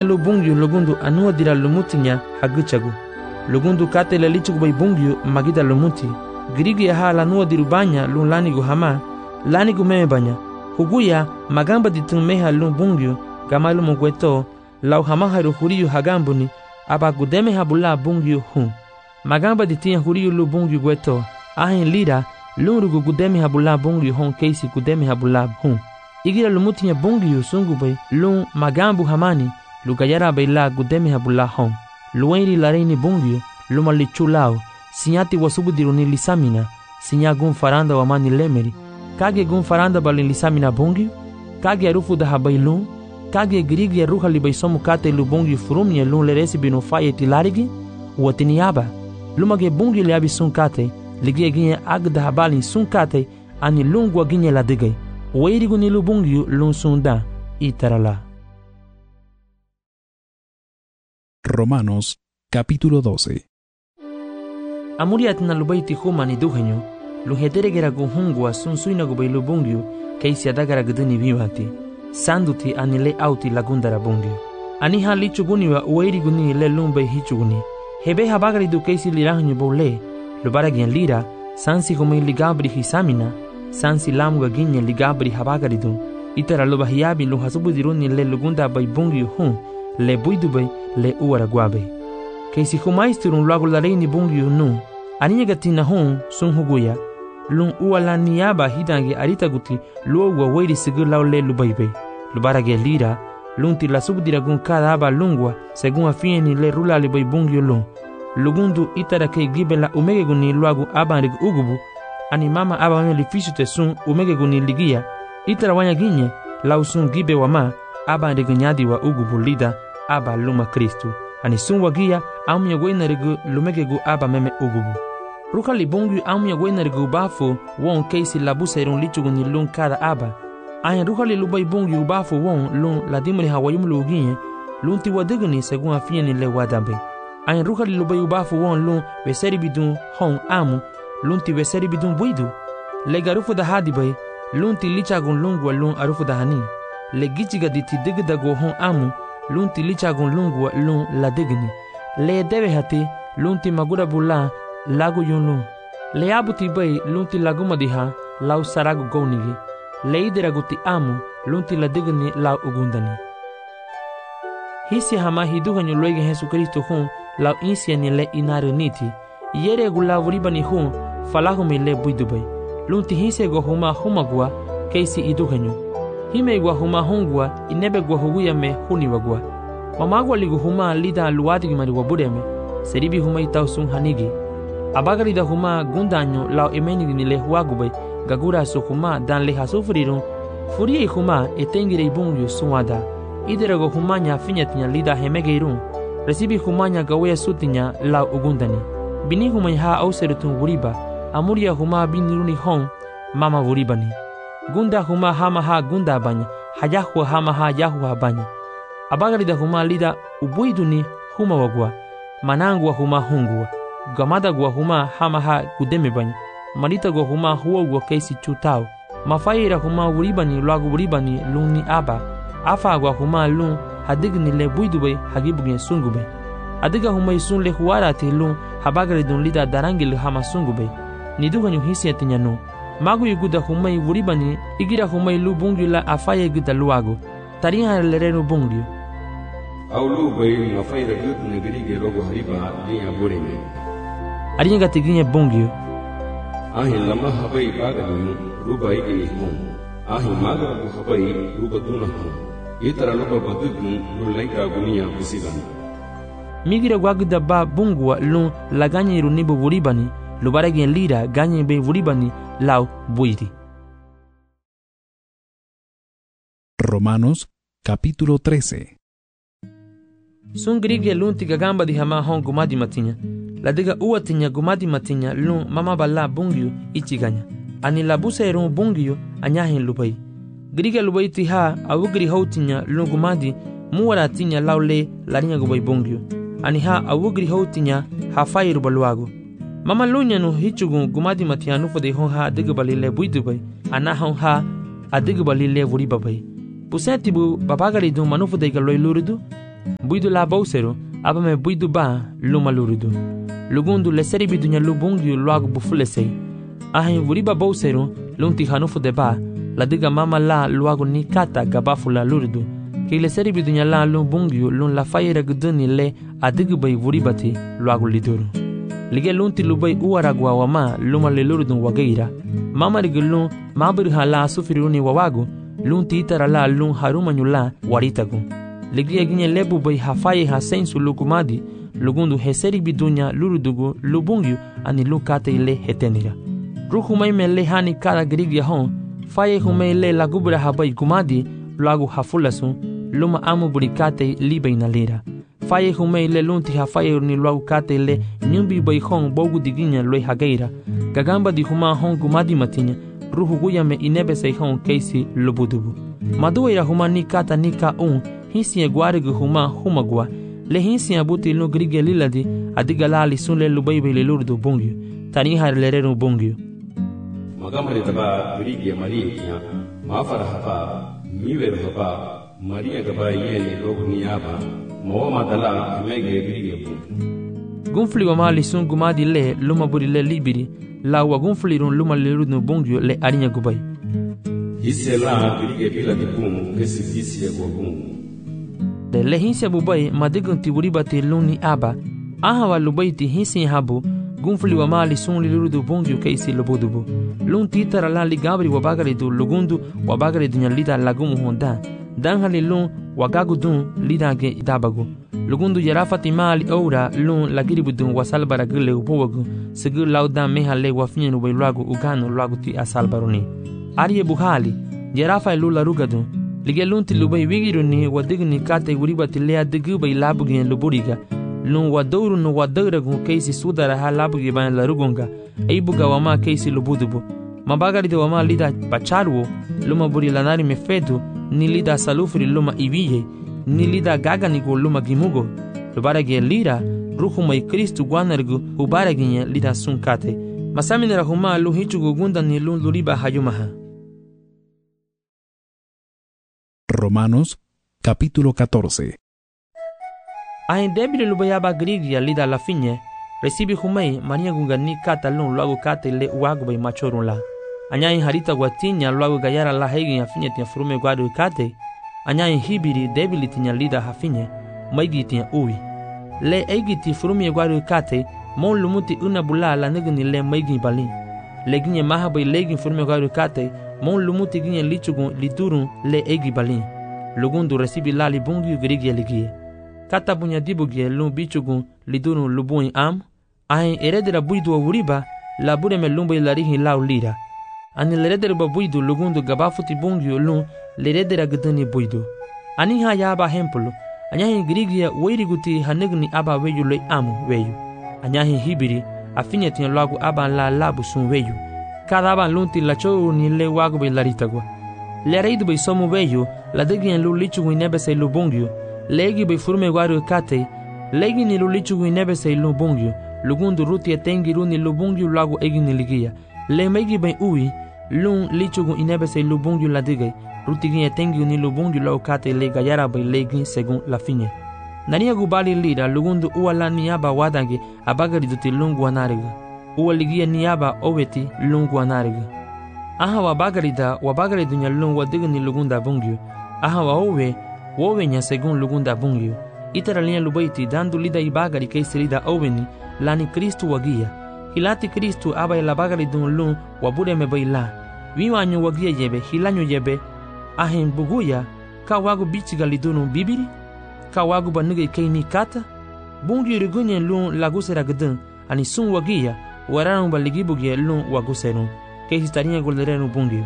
lu bungyu lugundu anua dira lumutinya haguchagu. Lugundu kate la lichugu bai bungyu magida lumuti. Girigi ha la nua dirubanya lu lanigu hama, lanigu meme banya. Huguya magamba ditun meha lu bungyu gamalu mugweto, lau hama haru huriyu hagambuni, aba gudeme habula bungyu hun. Magamba ditia huriyu lu bungyu gweto, ahin lira, lurugu gudeme habula bungyu hon keisi gudeme habula hun. Igira lumutinya bungyu sungu bai lu magambu hamani, lu gayara bai la gudeme habula hon. Luenri lareini bungyu, lu malichulao, sinyati wasubu diruni lisamina, sinyagun faranda wamani lemeri. Kage gun faranda balin lisamina bungyu, kage arufu da habailun, kage girigi ruha libaisomu kate lu bungyu furumye lun leresi binu faye tilarigi, uatiniaba. Lumage bungyu liabi sun kate, ligie ginye agda habalin sun kate, ani lungwa ginye ladigay. Ueirigu ni lu bungyu lun sunda, itarala. Romanos, capítulo 12. Amuriat na lubaiti huma ni duhenyo, luheteregera guhungwa sun suina gubay lu bungyu, keisi adagara guduni vivati. Sanduti anile auti lagundara bungyu. Ani ha lichuguniwa ueiriguni le lumbay hichuguni. Hebe habagari du keisi lirahanyo bole, lubaragian lira, sansi humay ligabri hisamina, sansi lamuga ginye ligabri habagari du. Itara lubahiabi luhasubudiruni le lugunda bay bungyu hun, le buidubay le uaragwabe. Keisi humaisturun luagulareini bungyu nu, aninya gatina hun sun huguya, lun uala niaba hidange arita guti luogwa weiri sigur lau le lubaibe. Lubarage lira, lun tila subdiragun kada aba lungwa, segun afieni le rula libay bungyu lun. Lugundu itara kei gibela umege guni luagu abanrig ugubu, ani mama aba wame lifisute sun umege guni ligia, itara wanya ginye, lau sun gibe wama, abanrig nyadi wa ugubu lida, aba luma Kristu. Ani sun wagia, amunya wenarigu lumegegu aba meme ugubu. Ruka li bungyu amunya wenarigu bafu, won keisi labusa irun lichuguni lun kada aba. Ayan ruka li lubay bungyu bafu won lun ladimri hawayumlu uginye, lun tiwadiguni segun afieni le wadabe. Ayan ruka li lubay bafu won lun weseri bidun hon amu, lun ti weseri bidun buidu. Le garufu da hadibay, lun ti lichagun lungwa lun arufu da hani. Le gichiga di ti digdago hon amu, lun ti lichagun lungwa lun la digni. Le debe hati, lun ti magura bula lagu yun lun. Le abuti bay lun ti laguma diha lau saragu gownigi. Le idiragu ti amu lun ti la digni lau ugundani. Hisi hama hiduhanyo luege Jesu Kristo hun lau insiani le inaru niti. Yere gu lau ribani hun falahumi le buidubay. Lun ti hisi go huma humagwa keisi iduhanyo. Hime gwa huma hungwa inebe gwa huguya me huniwagwa. Mamagwa ligu huma lida luwadigi mari wabureme, seribi huma itau sun hanigi. Abagari da huma gundanyo lau emenigi ni le huagubay, gagura su huma dan le hasufrirun, furiye huma etengire ibungyu suwada. Iderago huma nya finyatinya lida hemegeirun, resibi huma nya gawaya sutinya lau ugundani. Bini huma ha auserutun wuriba, amuria huma biniruni hon, mama wuribani. Gunda huma hama ha gunda banya, hayahua hama ha yahua banya. Abagari da huma lida ubuiduni huma wagwa, manangwa huma hungwa, gamada gwa huma hama ha gudeme banya, marita gwa huma huogwa keisi chutao, mafaira huma wuribani luagu wuribani luni aba, afa gwa huma lun hadigni le buidubay hagibugin sungubay. Adiga huma isun le huarati lun habagari dun lida darangil hama sungubay, niduganyu hisiatinya nu. Magu yuguda humay wuribani igira humay lu bungyu la afaya yuguda luagu. Tariha lerenu bungyu. Au lu bay mafayra gut negirige logo hariba liya bureme. Arinya gatiginya bungyu. Ahin lama habay baganu ruba igini hum. Ahin maga bu habay ruba duna hum. Itara luba badugun lulaika gunia kusigan. Migira gwaguda ba bungwa lun laganyi runibu wuribani, lubaragin lira ganyi be wuribani lau buiri. Romanos, capítulo 13. Sun grige lun tiga gamba di hama hon gumadi matinya. La diga uatinya gumadi matinya lun mama bala bungyu ichiganya. Ani la busa erun bungyu anyahin lubai. Grige lubai tiha awugri houtinya lun gumadi muwaratinya laule larinya gubai bungyu. Ani ha awugri houtinya hafai rubaluago. Mama lunya no hichugun gumadi matianu fode hon ha digabali le buidubay. Ana hon ha adigabali le wuribabay. Pusetibu babagari dun manufu de galoi luridu, Buidu la bausero, aba me buidu ba luma lurudu. Lugundu le seri bidunya lubungiu luagu bufulesei. Ahin vuriba bausero, lunti hanufu de ba, la diga mama la luagu ni kata gabafu la lurudu. Ke le seri bidunya la lubungiu lun la fayera guduni le adigu bai vuribati luagu liduru. Lige lunti lubai uaragwa wama luma le lurudun wageira. Mama rigulun mabiri hala sufiruni wawagu, lunti itara la lun harumanyu la waritagu. Ligia ginye lebu bai hafaye ha sensu lukumadi, lugundu heseri bidunya lurudugu lubungiu ani lukate ile hetenira. Ruhumai me le hani kada grigia hon, faye humai le lagubra habai kumadi, luagu hafulasun, luma amu burikate libe inalira. Faye humai le lunti hafaye ni luagu kate le nyumbi bai hon bogu diginya loi hageira. Gagamba di huma hon kumadi matinya, ruhu guya me inebe sei hon keisi lubudubu. Maduira huma ni kata nika hisi guarigu huma humagua, le hisi abuti lu grige liladi, adigalali sunle lubaibe le lurdu bungyu, tanihar lerenu bungyu. Magamari taba grige Maria, mafara hapa, miwer hapa, Maria gaba yeni logu niyaba, mawama dala mege grige bungyu. Gunfli wamali sun gumadi le lumaburi le libiri, la wa gunfli run luma le lurdu bungyu le arinya gubai. Hisi la grige bila di bungu, kesi hisi ya bungu. Le hinsi abubai madigun ti wuribati luni aba, aha wa lubaiti hinsi habu, gunfli wa mali sun li lurudu bungyu keisi lubudubu. Lun titara la ligabri wabagari du lugundu wabagari dunya lida lagumu honda, danhali lun wagagu dun lida ge dabagu. Lugundu yarafati mali oura lun lagiribu dun wasalbara gule upowagu, segu lauda mehale wafinyenu wailuagu uganu luagu ti asalbaruni. Ariye buhali, yarafa lula rugadun, lige lunti lubai wigiruni wadigni kate wuribati lea digubai labugi luburiga lun wadouru no wadaragu keisi sudara ha labugi ban larugonga eibuga wama keisi lubudubu mabagari de wama lida pacharuo luma buri lanari mefedu ni lida salufri luma ibiye ni lida gaganigo luma gimugo lubarage lira ruhu mai Kristu guanargu ubarage lida sunkate masaminera huma luhichugu gunda ni lun luriba hayumaha. Romanos, capítulo 14. Ahin debile lubayaba grigia lida la finye, recibi humei Maria gungani kata lun luagu kate le uagu bay machorun la. Anyayin harita guatinya luagu gayara la hegi ya finye tia frume guadu kate, anyayin hibiri debili tinya lida hafinye, maigi tia uwi. Le egi ti frume guadu kate, mon lumuti una bula la negni le maigi balin. Le ginye mahabay legin frume guadu kate, mon lumuti ginye lichugun lidurun le egi balin. Lugundu recibi la libungi grigia ligie. Kata bunya dibugie lun bichugun lidurun lubun am. Ahin eredera buidu wuriba la bude me lumba ilarihi lau lira. Ani leredera buidu lugundu gabafuti bungi lun leredera gudani buidu. Ani ha yaba hempulu. Anyahin grigia weiriguti hanegni aba weyu le amu weyu. Anyahin hibiri afinyeti lagu aba la labu sun weyu. Cada aban lunti la chou ni le wagu be laritagwa. Le reidu be somu weyu la degi en lu lichu inebe se lu bungyu. Legi be furme guaru kate. Legi ni lu lichu inebe se lu bungyu. Lugundu ruti etengi runi lu bungyu lagu egi ni ligia. Le megi be ui lun lichu inebe se lu bungyu la degi. Ruti gi etengi ni lu bungyu lagu kate le gayara be legi segun la finye. Nania gubali lira lugundu uala ni aba wadangi abagari duti lungu anariga. Uwaligia niaba oweti lungu anariga. Aha wabagari dunya lungu wadigni lugunda bungyu. Aha wowe nya segun lugunda bungyu. Itara linya lubaiti dandu lida ibagari keisi lida oweni lani Kristu wagia. Hilati Kristu aba ilabagari dun lun wabure mebaila. Wiwanyu wagia yebe hilanyu yebe. Ahin buguya ka wagu bichiga lidunu bibiri. Ka wagu banuga ikeini kata. Bungyu rigunye lun lagusera gudun ani sun wagia. Waranu baligibugie lun waguserun keisi tarinya golderenu bungyu.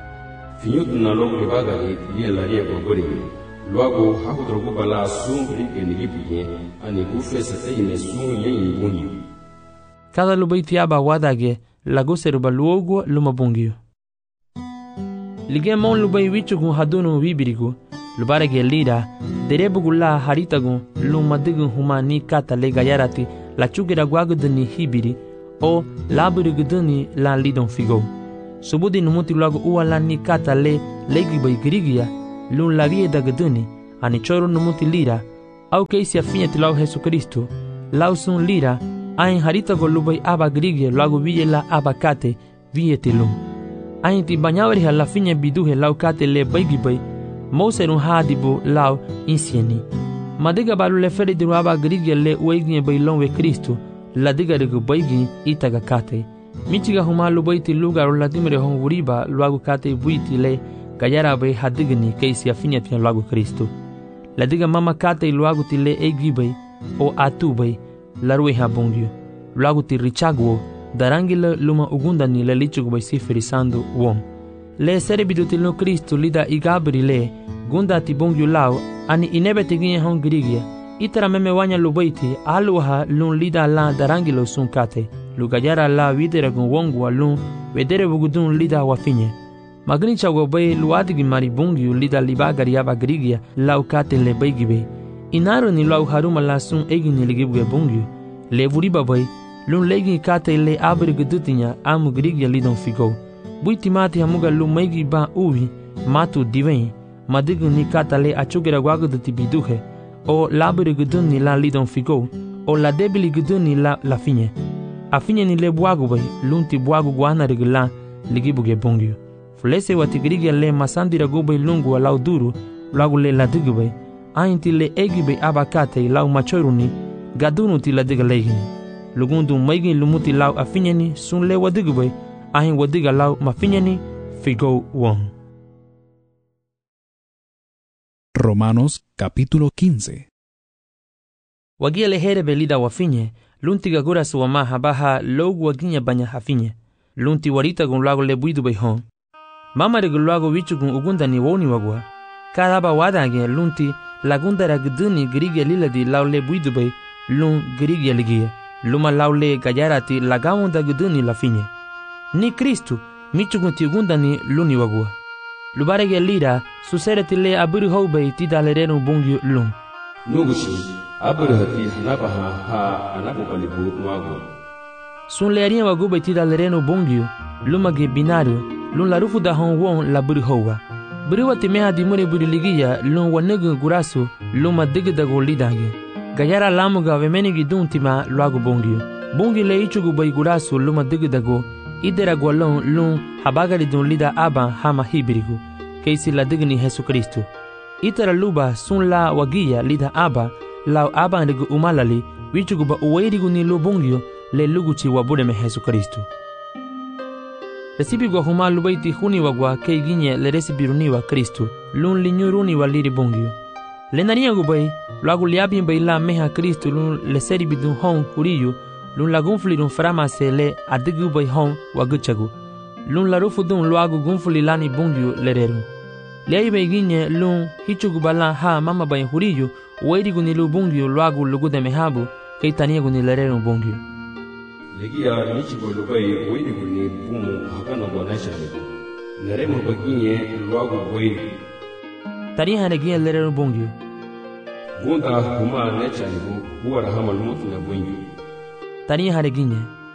Finyutu na logu libagari liya laria gogori. Luago hakudrogu bala sungri genigibugie ani gufesa teine sun yen bungyu. Cada lubaiti aba wadage laguseru baluogu luma bungyu. Lige mon lubai wichugun hadunu wibirigu lubarage lira derebugula haritagun luma digun humani kata le gayarati la chugera guagudani hibiri o laburi guduni la lidon figo. Subudi numuti luagu uala ni kata le legi bay grigia lun la vie da guduni ani choro numuti lira au keisi afinye lau Jesu Kristo, lau sun lira, ain harita go lubai aba grige lagu viye la aba kate viye telum. Ain ti banyawari ha la finye biduhe lau kate le baigi bai, mouserun hadibu lau insieni. Madiga balu le feri diru aba grige le ueginye bai lonwe Kristo, la diga regu baigi itaga kate. Michiga huma lubai ti lugar la dimre hon wuriba luagu kate buiti le gayara bai hadigni keisi afinye tia luagu Kristo. La diga mama kate luagu ti le egi bai o atu bai la rue ha bongyo. Luagu ti richagwo darangi le luma ugundani le lichugu bai siferisando wom. Le serebidu ti no Kristo lida igabri le gunda ti bongyo lao ani inebe te ginye hon grigia. Itara meme wanya lubaiti aluha lun lida la darangi lo sun kate. Lugayara la videre gun wongu alun vedere bugudun lida wafinye. Magni chago bai luadigi mari bongyo lida libagari aba grigia lau kate le baigibe. Inaro ni lau haruma la sun egi ni ligibuge bongyo. Le vuriba bai lun legi kate le abri gudutinya amu grigia lidon figo. Buiti mati hamuga lu maigi ba uvi matu diveni. Madigu ni kata le achugera waguduti biduhe. O labri gudun ni la lidon figo. O la debili gudun ni la finye. Afinye ni le buagu bai lunti buagu guana regla ligibuge bongyo. Fulese wati grigia le masandira gubay lungu alau duru lagu le ladigu bai. Ainti le egi bai abakate lau machoiruni gadunu ti ladiga legini. Lugundu maigi lumuti lau afinye ni sun le wadigu bai ahin wadiga lau mafinye ni figo wong. Romanos capítulo 15. Wagia le here belida wafinye lunti gagura suwama habaha logu waginya banya hafinye. Lunti warita gun lago le buidu bai hon. Mama regu lago wichu gun ugunda ni woni wagwa. Kadaba wadange lunti lagunda ragduni grige liladi lau le buidu bai lun grige ligia. Luma lau le gayarati lagawunda guduni la finye. Ni Kristu michu gun ti ugunda ni luni wagwa. Lubarege lira susereti le aburi hou bai ti dalerenu bungyu lun. Nugushi aburi hati hanabaha ha anabubalibu nuagu. Sun le arien wagu bai ti dalerenu bungyu lumage binario lun la rufu da hon won la buri houwa. Buri wati meha di mure buri ligia lun wanegu gurasu luma digidago lidange. Gayara lamuga vemenigi duntima luagu bungyu. Bungyu le ichugu bai gurasu luma digidago idera gwalon lun habagari dun lida aba hama hibirigu. Keisi la digni Jesu Kristo. Itara luba sun la wagia lida aba lau aba ndigu umalali wichugu ba uwairigu ni lubungyo le luguchi wabudeme Jesu Kristo. Resibi gwa huma lubaiti huni wagwa kei ginye le resibiruni wa Kristo lun linyuruni wa liri bungyo. Le nariya gubai luagu liabin bai la meha Kristo lun le seribidun hon huriyu lun la gunfuli dun faramase le adigu bai hon waguchagu. Lun la rufu dun luagu gunfuli lani bungyo lereru. Lei bai ginye lun hichugu bala ha mama bai huriyu uwairigu ni lu bungyo luagu lugude mehabu kei taniyagu ni lereru bungyo. Legia nichigo lubai uwairigu ni bumu hakana gwanashanigu. Neremu baginye luagu uwairigu. Tariha negia lereru bungyo. Gunda huma nechanigu huwa hama lumutu na bungyo. Tariha neginye.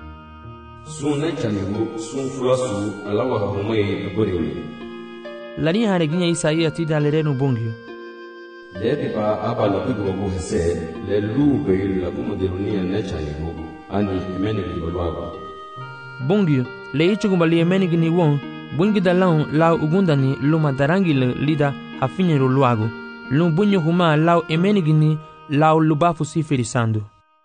Sun nechanigu sun fulasu alawa humai aburewi. Lani hareginya Isaia tida lereru bungyo. Leti ba aba la bigu wagu hese le lube la kumaderunia nechanigu ani emenigi balwaga. Bungyo le ichugumali emenigi ni won bungi dalon lau ugundani luma darangi le lida hafinyeru luago. Lum bunyo huma lau emenigi ni lau lubafu sifirisando.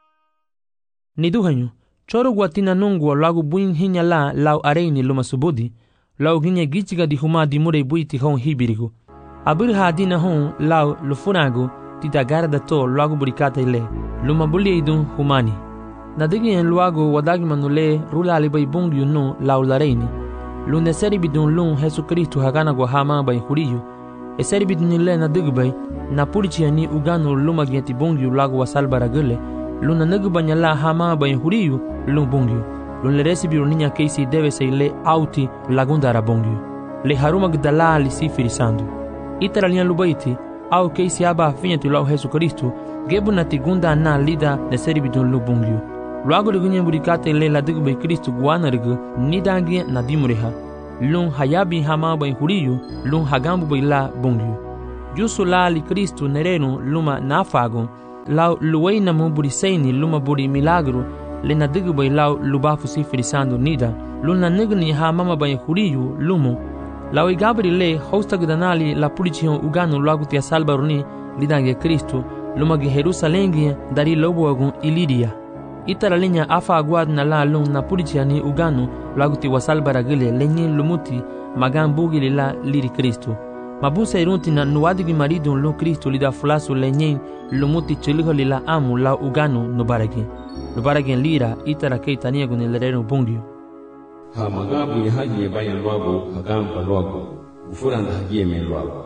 Niduhanyo choro guatina nungwa lagu buin hinya la lau areini luma subudi. Lau ginye gichiga di huma di mure buiti hon hibirigu. Abur hadina hon lau lufunagu tita garda to lagu burikata ile. Luma bulia idun humani. Nadigi en luagu wadagi manule rula alibai bungyu no lau lareini. Lune seri bidun lun Jesu Kristu hagana gwa hama bai huriyu. E seri bidun ile nadigi bai na purichi ani uganu luma gienti bungyu lagu wasalbara gule. Luna nagu banyala hama bai huriyu lun bungyu. Lun le resibiru niña keisi deve se le auti lagundara bongyu. Le haruma gdala li sifirisando. Itara lian lubaiti, au keisi aba finyetu lau Jesu Kristu, gebu na tigunda na lida ne seribidun lu bongyu. Luago ligunye burikate le la digu bai Kristu guana rigu, nidangi na dimureha. Lun hayabi hama bai huriyu, lun hagambu bai la bongyu. Yusu la li Kristu nerenu luma nafago, lau luwei na muburiseini luma buri milagru, le na digubay lau lubafu si firisando nida, luna nigni ha mama bay huriyu lumu, lau igabri le hosta gudanali la pulicion uganu lagutia salbaruni lidange Kristu, luma gi Jerusalengi dari lobuagun Ilidia. Itara linya afa aguad na la lung na puliciani uganu laguti wasalbaragile lenyi lumuti magan bugili la liri Kristu. Mabusa irunti na nuadigi maridu lu Kristu lida fulasu lenyi lumuti chiliho lila amu la uganu nubaragi. Nubaragi lira itara keitania gunilерenu bungyu. Ha magabu ya haji ya bayan luago hagampa luago ufuranda haji me luago.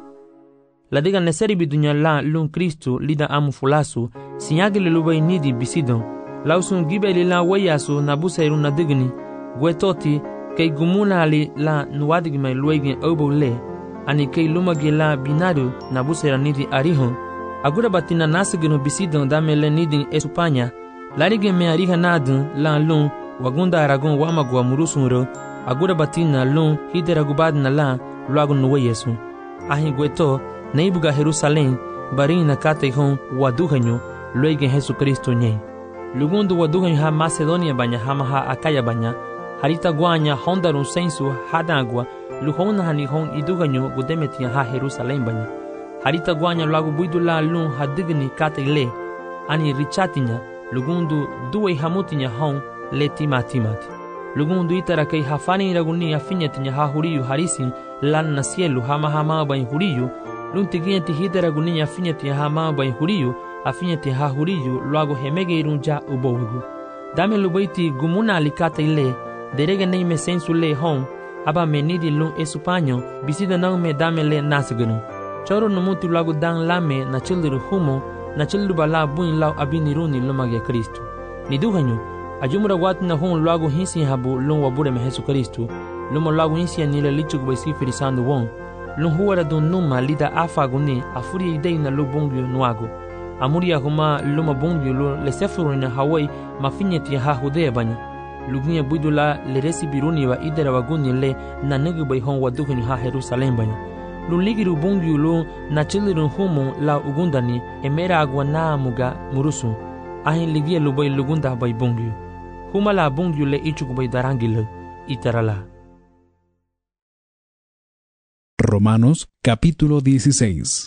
Ladiga neseri bidunya la lun Kristu lida amu fulasu sinyagile lubai nidi bisidon lausun gibe lila wayasu nabusa irun nadigni gwetoti kei gumuna ali la nuadigi mai luegin obo le ani kei lumagi la binadu nabusa ira nidi arihon agura batina nasigino bisidon damele nidi Espanya larige me ariha nadun la lun wagunda aragon wamagwa murusunro agura batina lun hideragubad na la luago nuwayesu ahi gweto neibuga Jerusalém barin na kate hon waduhanyo luegen Jesu Kristo nye lugundu waduhanyo ha Macedonia banya hama ha Akaya banya harita guanya hondarun sensu hadagwa luhona hani hon iduhanyo gudemetia ha Jerusalém banya harita guanya lagu buidula lun hadigni kate le ani richatinya lugundu duwe hamutinya hon le timati lugundu itara kei hafani iraguni afinyatinya ha huriyu harisin lan na cielu hama bany huriyu luntigienti hidera guninha afinyati ha mamba huriyu afinyati ha huriyu luago hemege irunja ubowegu dame lubaiti gumuna alikata ile derege nei me sensu le hon aba menidi lun Espanyo bisida nang me dame le nasgunu choro numuti luago dan lame na childiru humo na childu bala buin lau abiniruni lumage Kristu niduhanyo ajumura watu na hon luago hinsi habu lun wabure me Jesu Kristu lumo luago hinsi nile lichugu baisi firisando won lunhuara dun numa lida afaguni afuri idei na lubungyo nuago amuria huma luma bungyo lu lesefuru na Hawaii mafinyeti ha hudea banya lugunya buidula le resibiruni wa idera waguni le na negubai hon waduhuni ha Jerusalem banya luligiru bungyo lu na chiliru humu la ugundani emera agwa na muga murusu ahin ligia lubai lugunda bai bungyo huma la bungyo le ichukubai darangile itarala. Romanos capítulo 16.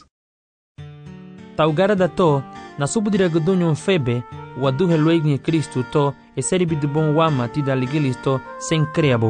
Taugara da to na subudira gudunyo febe waduhe luegni Kristu to eseribi de bon wama tida ligilis to sen creabo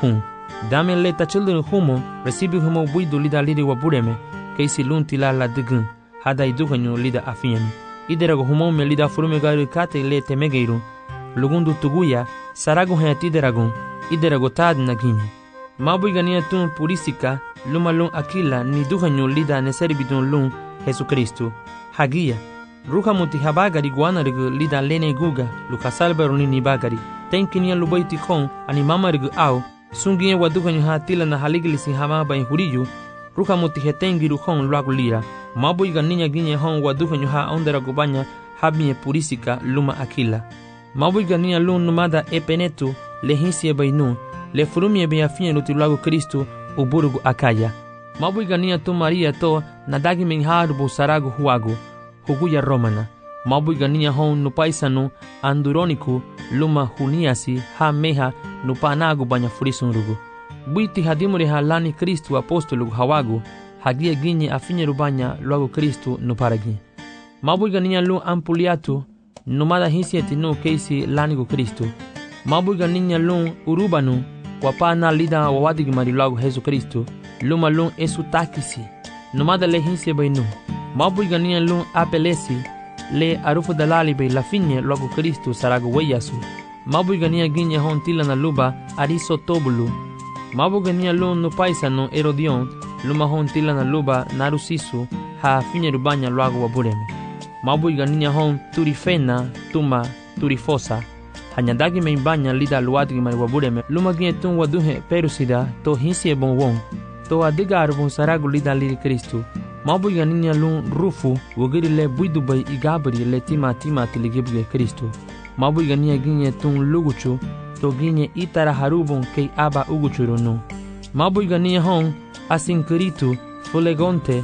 dame le tachildun humo recibi humo buidu lida lidi wabureme keisi lunti la digun hada iduganyo lida afinyami iderago humo me lida furume gairu kate le temegeiru lugundu tuguya sarago hayatiderago iderago tad naginyo mabu igania tun purisika luma lun akila ni duhanyo lida neseribidun lun Jesu Kristu hagia ruha muti habagari guanarigu lida lene guga lukasalbaruni ni bagari tenkinia lubaiti kon ani mamarigu au sungia waduhanyo hatila na haligilisi hama bain huriyu ruha muti hetengiru kon luagu lira mabu igania ginya hon waduhanyo ha ondera gubanya habie purisika luma akila mabu igania lun numada epenetu lehinsie bainu le furumie be afinye lutilago Kristu uburugu Akaya mabu igania tu Maria to nadagi mengharubu saragu huagu huguya Romana mabu igania hon nupaisanu anduroniku luma huniasi ha meha nupanagu banya furisunrugu buiti hadimuri halani Kristu apostolu hawagu hagia ginye afinye rubanya luago Kristu nuparagi mabu igania lu ampuliatu numada hinsieti no keisi lanigu Kristu mabu igania lu urubanu wapana lida wawadigi marilago Jesu Kristu luma lun esu takisi numada le hinse bainu mabu igania lun apelesi le arufu dalali be la finye lago Kristu sarago weyasu mabu igania ginya hon tila na luba ariso tobulu mabu igania lun no paisano Herodion luma hon tila na luba narusisu ha finye rubanya lago wabureme mabu igania hon turifena tuma turifosa hanyadagi meimbanya lida luadigi mari wabureme lumagie tun waduhe perusida to hinsie bon won to adiga arbon saragu lida liri Kristu mabu igania lun rufu wogiri le buidubay igabri le tima tiligibge Kristu mabu igania ginye tun luguchu to ginye itara harubon kei aba uguchurunu mabu igania hon asinkiritu fulegonte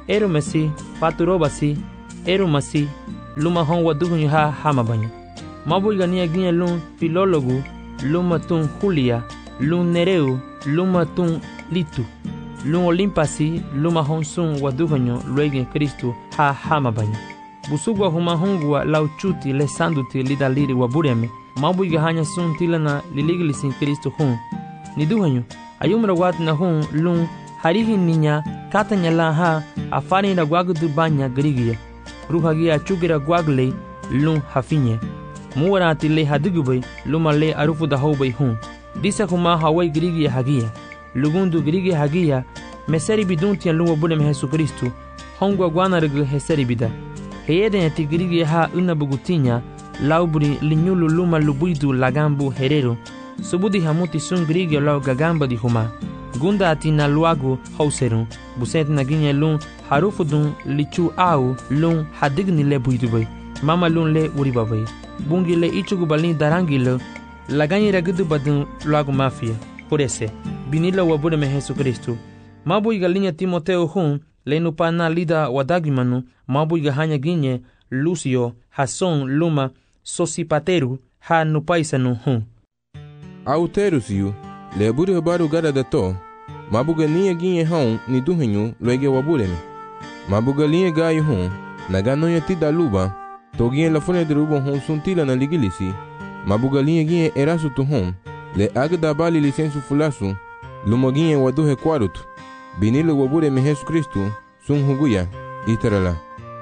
Eru mesi, paturobasi, eru masi, luma hon waduhunyu ha hamabanya. Mabu igania ginye lun filólogo, luma tun Julia, lun Nereu, luma tun Litu. Lun Olimpasi, luma hon sun waduhunyu luegen Kristu ha hamabanya. Busugwa huma hongwa lau chuti le sanduti lida liri wabureme. Mabu igahanya sun tilana liligilisin Kristu hun. Niduhunyu, ayumra wat na hun lun harihi ninya katanya la ha afani na gwagudu banya grigia. Ruhagia chugira gwagle lun hafinye. Muwarati le hadugubay luma le arufu da hobay hun. Disa huma hawai grigia hagia. Lugundu grigia hagia meseri biduntian lun wabureme Jesu Kristu. Hongwa gwanargu heseri bida. Heyeden eti grigia ha unabugutinya laubri linyulu luma lubuidu lagambu herero. Subudi hamuti sun grigia lau gagamba di huma. Gunda ati na luagu hauserun. Buset na ginye lun harufudun lichu au lun hadigni le buidubay. Mama lun le uribabay. Bungi le ichugu balin darangi le laganyi ragudu badun luagu mafia. Por ese, binila wabureme Jesu Kristu. Mabu iga linha Timoteo hun le nupana lida wadagimanu. Mabu iga hanya ginye Lucio, Hason, Luma, Sosipateru, ha nupaisanu hun. Auterusiu, le buri baru gara da to, mabuga linha ginye hon ni duhenyu luege wabureme. Mabuga linha gayu hun, naganonya tida luba, to ginye la fune de rubo hun suntila na ligilisi. Mabuga linha ginye erasu tu hun, le agda bali lisensu fulasu, luma ginye waduhe kwarutu. Binilo wabureme Jesu Kristu, sun huguya, itarala.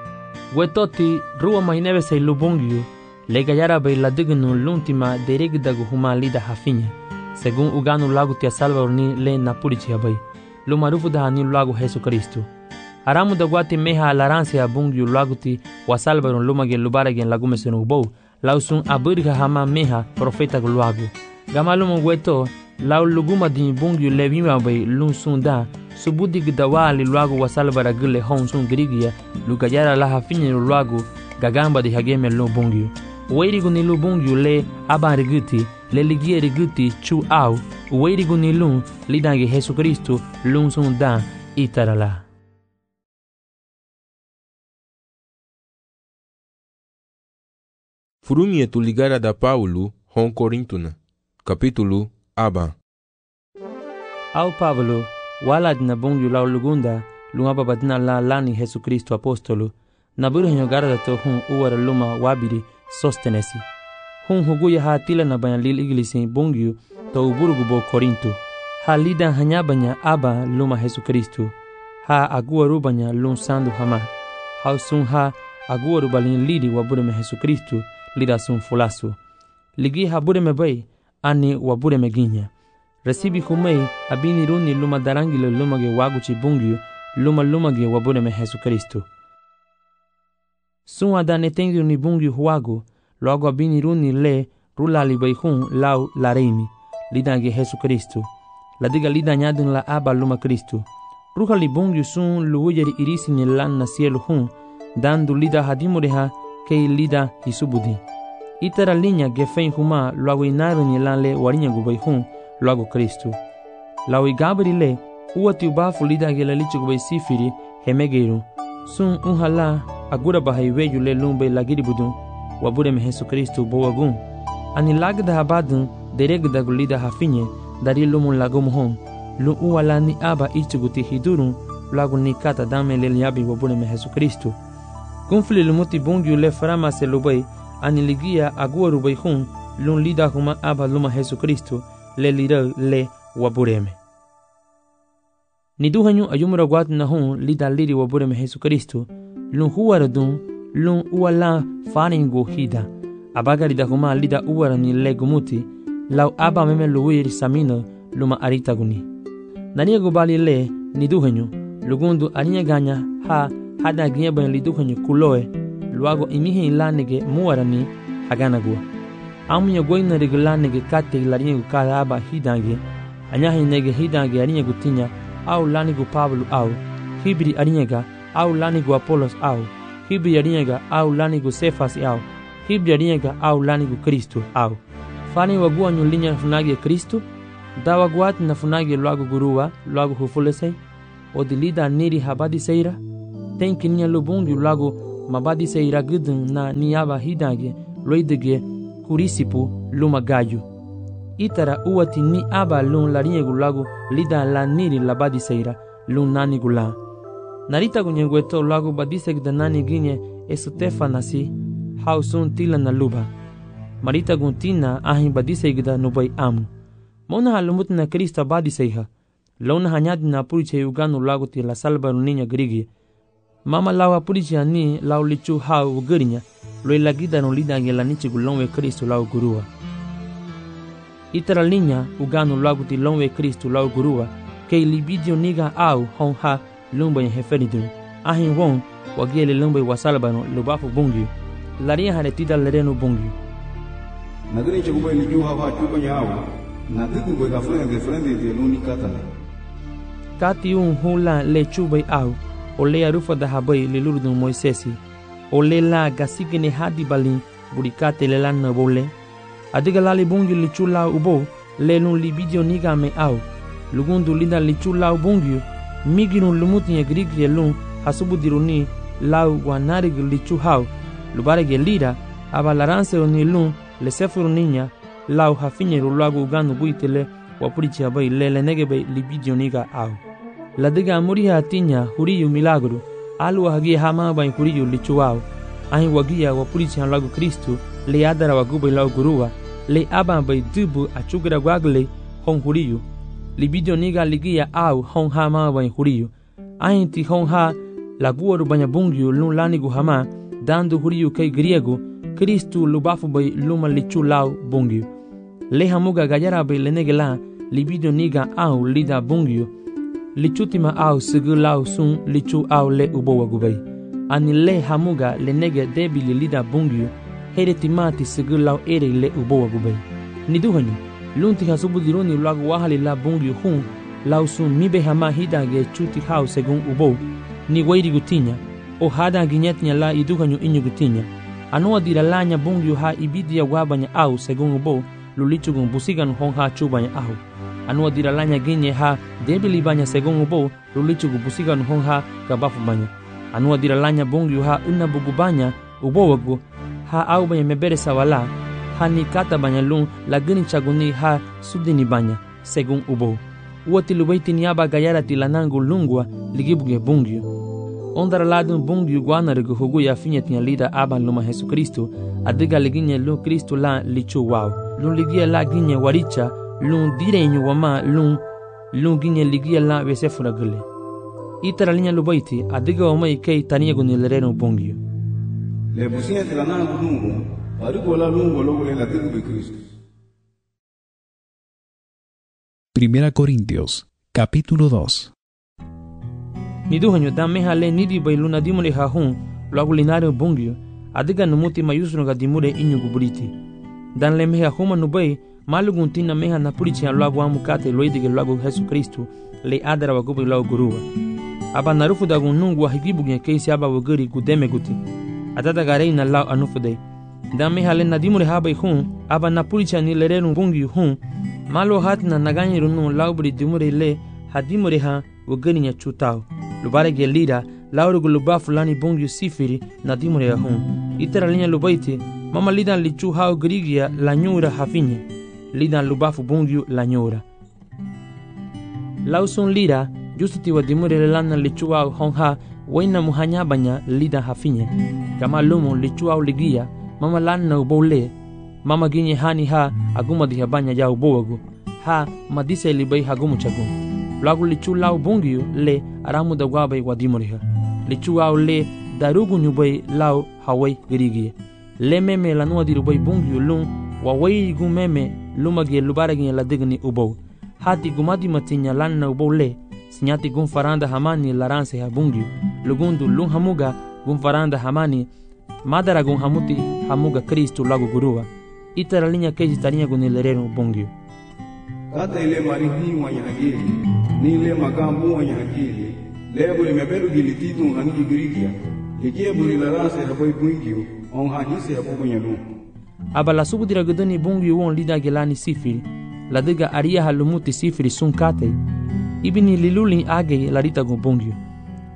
Wetoti ruwa mahinebe say lubungyu le gayara bay la dignu l'ultima deregdagu huma lida hafinya según uganu lagu tia salvador ni le napurichi bay lumarufu da ni lagu Jesu Kristu aramu da guati meha alaransia bungyu lagu ti wa salvador lumage lubaragen lagu mesenu bow lausun abirga hama meha profeta lagu gamalumu weto lau luguma di bungyu le bima bay lunsun da subudi gdawali luagu wasalvara gule hon sun grigia lugayara la hafinya luagu gagamba di hageme lo bungyu weirigu ni lu bungyu le abariguti le ligie riguti chu au weirigu ni lu lidange Jesu Kristu lun sun da itarala. Furumie tu ligara da Paulo hon Corintuna capítulo aba. Au Pablo walad na bungyu lau lugunda lungaba badna la lani Jesu Kristu apostolo na burhenyo garda to hun uwara luma wabiri sostenesi hun huguya ha tila na banya lil iglisi bungyu to uburugu bo Korinto ha lida hanyabanya aba luma Jesu Kristu ha aguaru banya lun sandu hama ha sun ha aguaru balin lidi wabureme Jesu Kristu lida sun fulasu ligi ha bureme bay ani wabureme ginya resibi humei abini runi luma darangile lumage waguchi bungyu luma ge wabureme Jesu Kristu sun adane tengi ni bungyu huagu logo abini runi le rulali bayhun lau lareimi lidange Jesu Kristu ladiga lida nyadun la aba luma Kristu ruhali bungyu sun luujeri irisi ni lan na cielo hun dandu lida hadimureha kei lida hisubudi itara linya gefein huma logo inaru ni lan le warinya gubayhun logo Kristu lawi gabri le uati ubafu lida gelalichu gubay sifiri hemegeiru sun uhala agura bahai weju le lumbe lagiri budun wabureme Jesu Kristu bowagun ani lagda habadun deregda gulida hafinye dari lumun lagum hon lu uwala ni aba ichuguti hidurun lagu ni kata dame le liabi wabureme Jesu Kristu kunfli lumuti bungyu le frama se lubay ani ligia agua rubay hun lun lida huma aba luma Jesu Kristu le lida le wabureme niduhanyu ayumura gwat na hun lida liri wabureme Jesu Kristu lun huwara dun lun uwala faringo hida abagari da huma lida uwara ni legumuti lau aba meme luwiri samino luma aritaguni nania gubali le niduhanyu lugundu arinya ganya ha hada ginyeba liduhanyu kuloe luago imihe ilanege muwarani haganagua amunya goina regulanege kate laringu kada aba hidange anyahi nege hidange arinya gutinya au lanigu Pablo au hibri arinyega au lanigu Apolos au hibri arinyega au lanigu Sefas au hibri arinyega au lanigu Kristo au fani wagua nyulinya funagi Kristo dawa guat na funagi luago guruwa luago hufulesei odilida niri habadi seira tem kinia lubungi lago mabadi se iragudun na niaba hidage loidege kurisipu luma gayu. Itara uati ni aba lun lariegu lago lida la niri labadi seira lun nani gula. Narita gunyegweto lago badisek da nani ginye esutefa nasi hausun tila na luba. Marita guntina ahin badisek da nubai amu. Mona halumut na Krista badiseiha. Launa hanyadi na puriche uganu lago ti la salba niña grigi. Mama lawa puriche ni lau lichu hau ugarinya. Loi lagida no lida nge la nichi gulonwe Kristo lau gurua. Itara linya uganu lago ti lonwe Kristo lau gurua. Kei libidio niga au hong ha lumba heferidun. Ahin won wagele lumba wasalba no lubafu bungi. Laria haretida lereno bungi. Nadini chakubai liju hawa chupa nyao. Nadini gwe ka frente de luni katana. Kati hula le chubai au. O le arufa da habai le lurdun Moisesi. O le la gasigene hadi balin burikate le lan bole. Adiga lali bungi le chula ubo le lun libidio niga me au. Lugundu linda le chula ubungi. Miginu lumuti ya grigi lun hasubu diruni lau wanarig le chuhau. Lubarege lira abalaranse oni lun le sefuru niña lau hafinye rulagu uganu buitele wapurichi habai le negebe libidio niga au. La diga muriha tinya huriyu milagro alu hagia hama bai huriyu lichuao ahin wagia wapurichi lagu Kristo le adara wagubai lau gurua le aba bai dubu achugra gwagle hong huriyu libidio niga ligia au hong hama bai huriyu ahin ti hong ha laguaru banya bungiu lun lanigu hama dando huriyu kai griego Kristo lubafu bai luma lichu lau bungiu le hamuga gajara bai lenegela libidio niga au lida bungiu lichutima au sigu lau sun lichu au le ubo wagubai. Ani le hamuga le nege debili lida bungiu here timati sigu lau ere le ubo wagubai. Niduhanyu, lunti hasubu diruni lagu wahali la bungiu hun lau sun mibe hama hidage chuti hau segun ubo ni wairi gutinya o hada ginyetnya la iduhanyu inyu gutinya. Anua dira lanya bungiu ha ibidia wabanya au segun ubo lulichugun busigan hong ha chubanya au. Anua dira lanya ginye ha debili banya segun ubo lulichugu busigan hong ha kabafu banya. Anua dira lanya bungiu ha unabugu banya ubo wagu ha au banya mebere sawala ha ni kata banya lun lagini chaguni ha sudini banya segun ubo. Uati lubaiti niaba gayara tilanangu lungwa ligibuge bungiu. Ondara ladun bungiu guanarigu hugu ya finye tia lida aban luma Jesu Kristo adiga liginye lun Kristo la lichu wau. Lun ligia la ginye waricha lun direño wama lun ginye ligia la vesefura gule. Itara linya lubaiti adiga wama ikei taniego ni lereno bungiu. Le businya tilanangu lungu parigo la lungu logo le latigu be Kristo. 1 Corintios, capítulo 2. Niduhanyo dameha le nidi bai luna dimure ha hun lagu linario bungiu adiga numuti mayusno ga dimure inyu guburiti. Dan le meha huma nubai malugun tina meha na purichi lagu amukate loidige lagu Jesu Kristo le adara wagubi lagu gurua. Aba narufu da gunungu wa higibugen keisi aba waguri gudeme guti. Adada garei na lau anufude. Dan meha le nadimure habai hun aba na purichi ni lerenu bungiu hun malo hatina naganyiru nun laubri dimure le hadimure ha waguri nya chutao. Lubarege lira laurugu lubafu lani bungiu sifiri na dimure ya hun. Itara linya lubaiti mama lidan lichu hao grigia la nyura hafinye. Lidan lubafu bungiu la nyura. Lausun lira justiti wa dimure le lana lichu hao hongha waina muhanya banya lidan hafinye. Kama lumu lichu hao ligia mama lana ubole. Mama ginye hani ha aguma diha banya ya ubowagu. Ha madise libai hagumu chagu. Lagu lichu lau bungiu le aramu da wabai wa dimure ha. Lichu hao le darugu nyubai lau hawai grigie. Le meme la nua dirubai bungiu lun wawai gu meme lumage lubaragi la digni ubo. Hati gumadi matinya lanna ubo le sinyati gun faranda hamani laranse ha bungiu. Lugundu lun hamuga gun faranda hamani madara gun hamuti hamuga Kristo lagu gurua. Itara linya keji tarinya gun lerenu bungiu. Kata ile marihi wanya akili ni ile makambu wanya akili lebo limebelu gilititu nganiki grigia likie buri laranse habai bungiu on hadise hapo kwenye lu. Aba la subu dira gudani bungiu won lida gelani sifiri la diga aria halumuti sifiri sun kate ibini liluli age larita gun bungiu.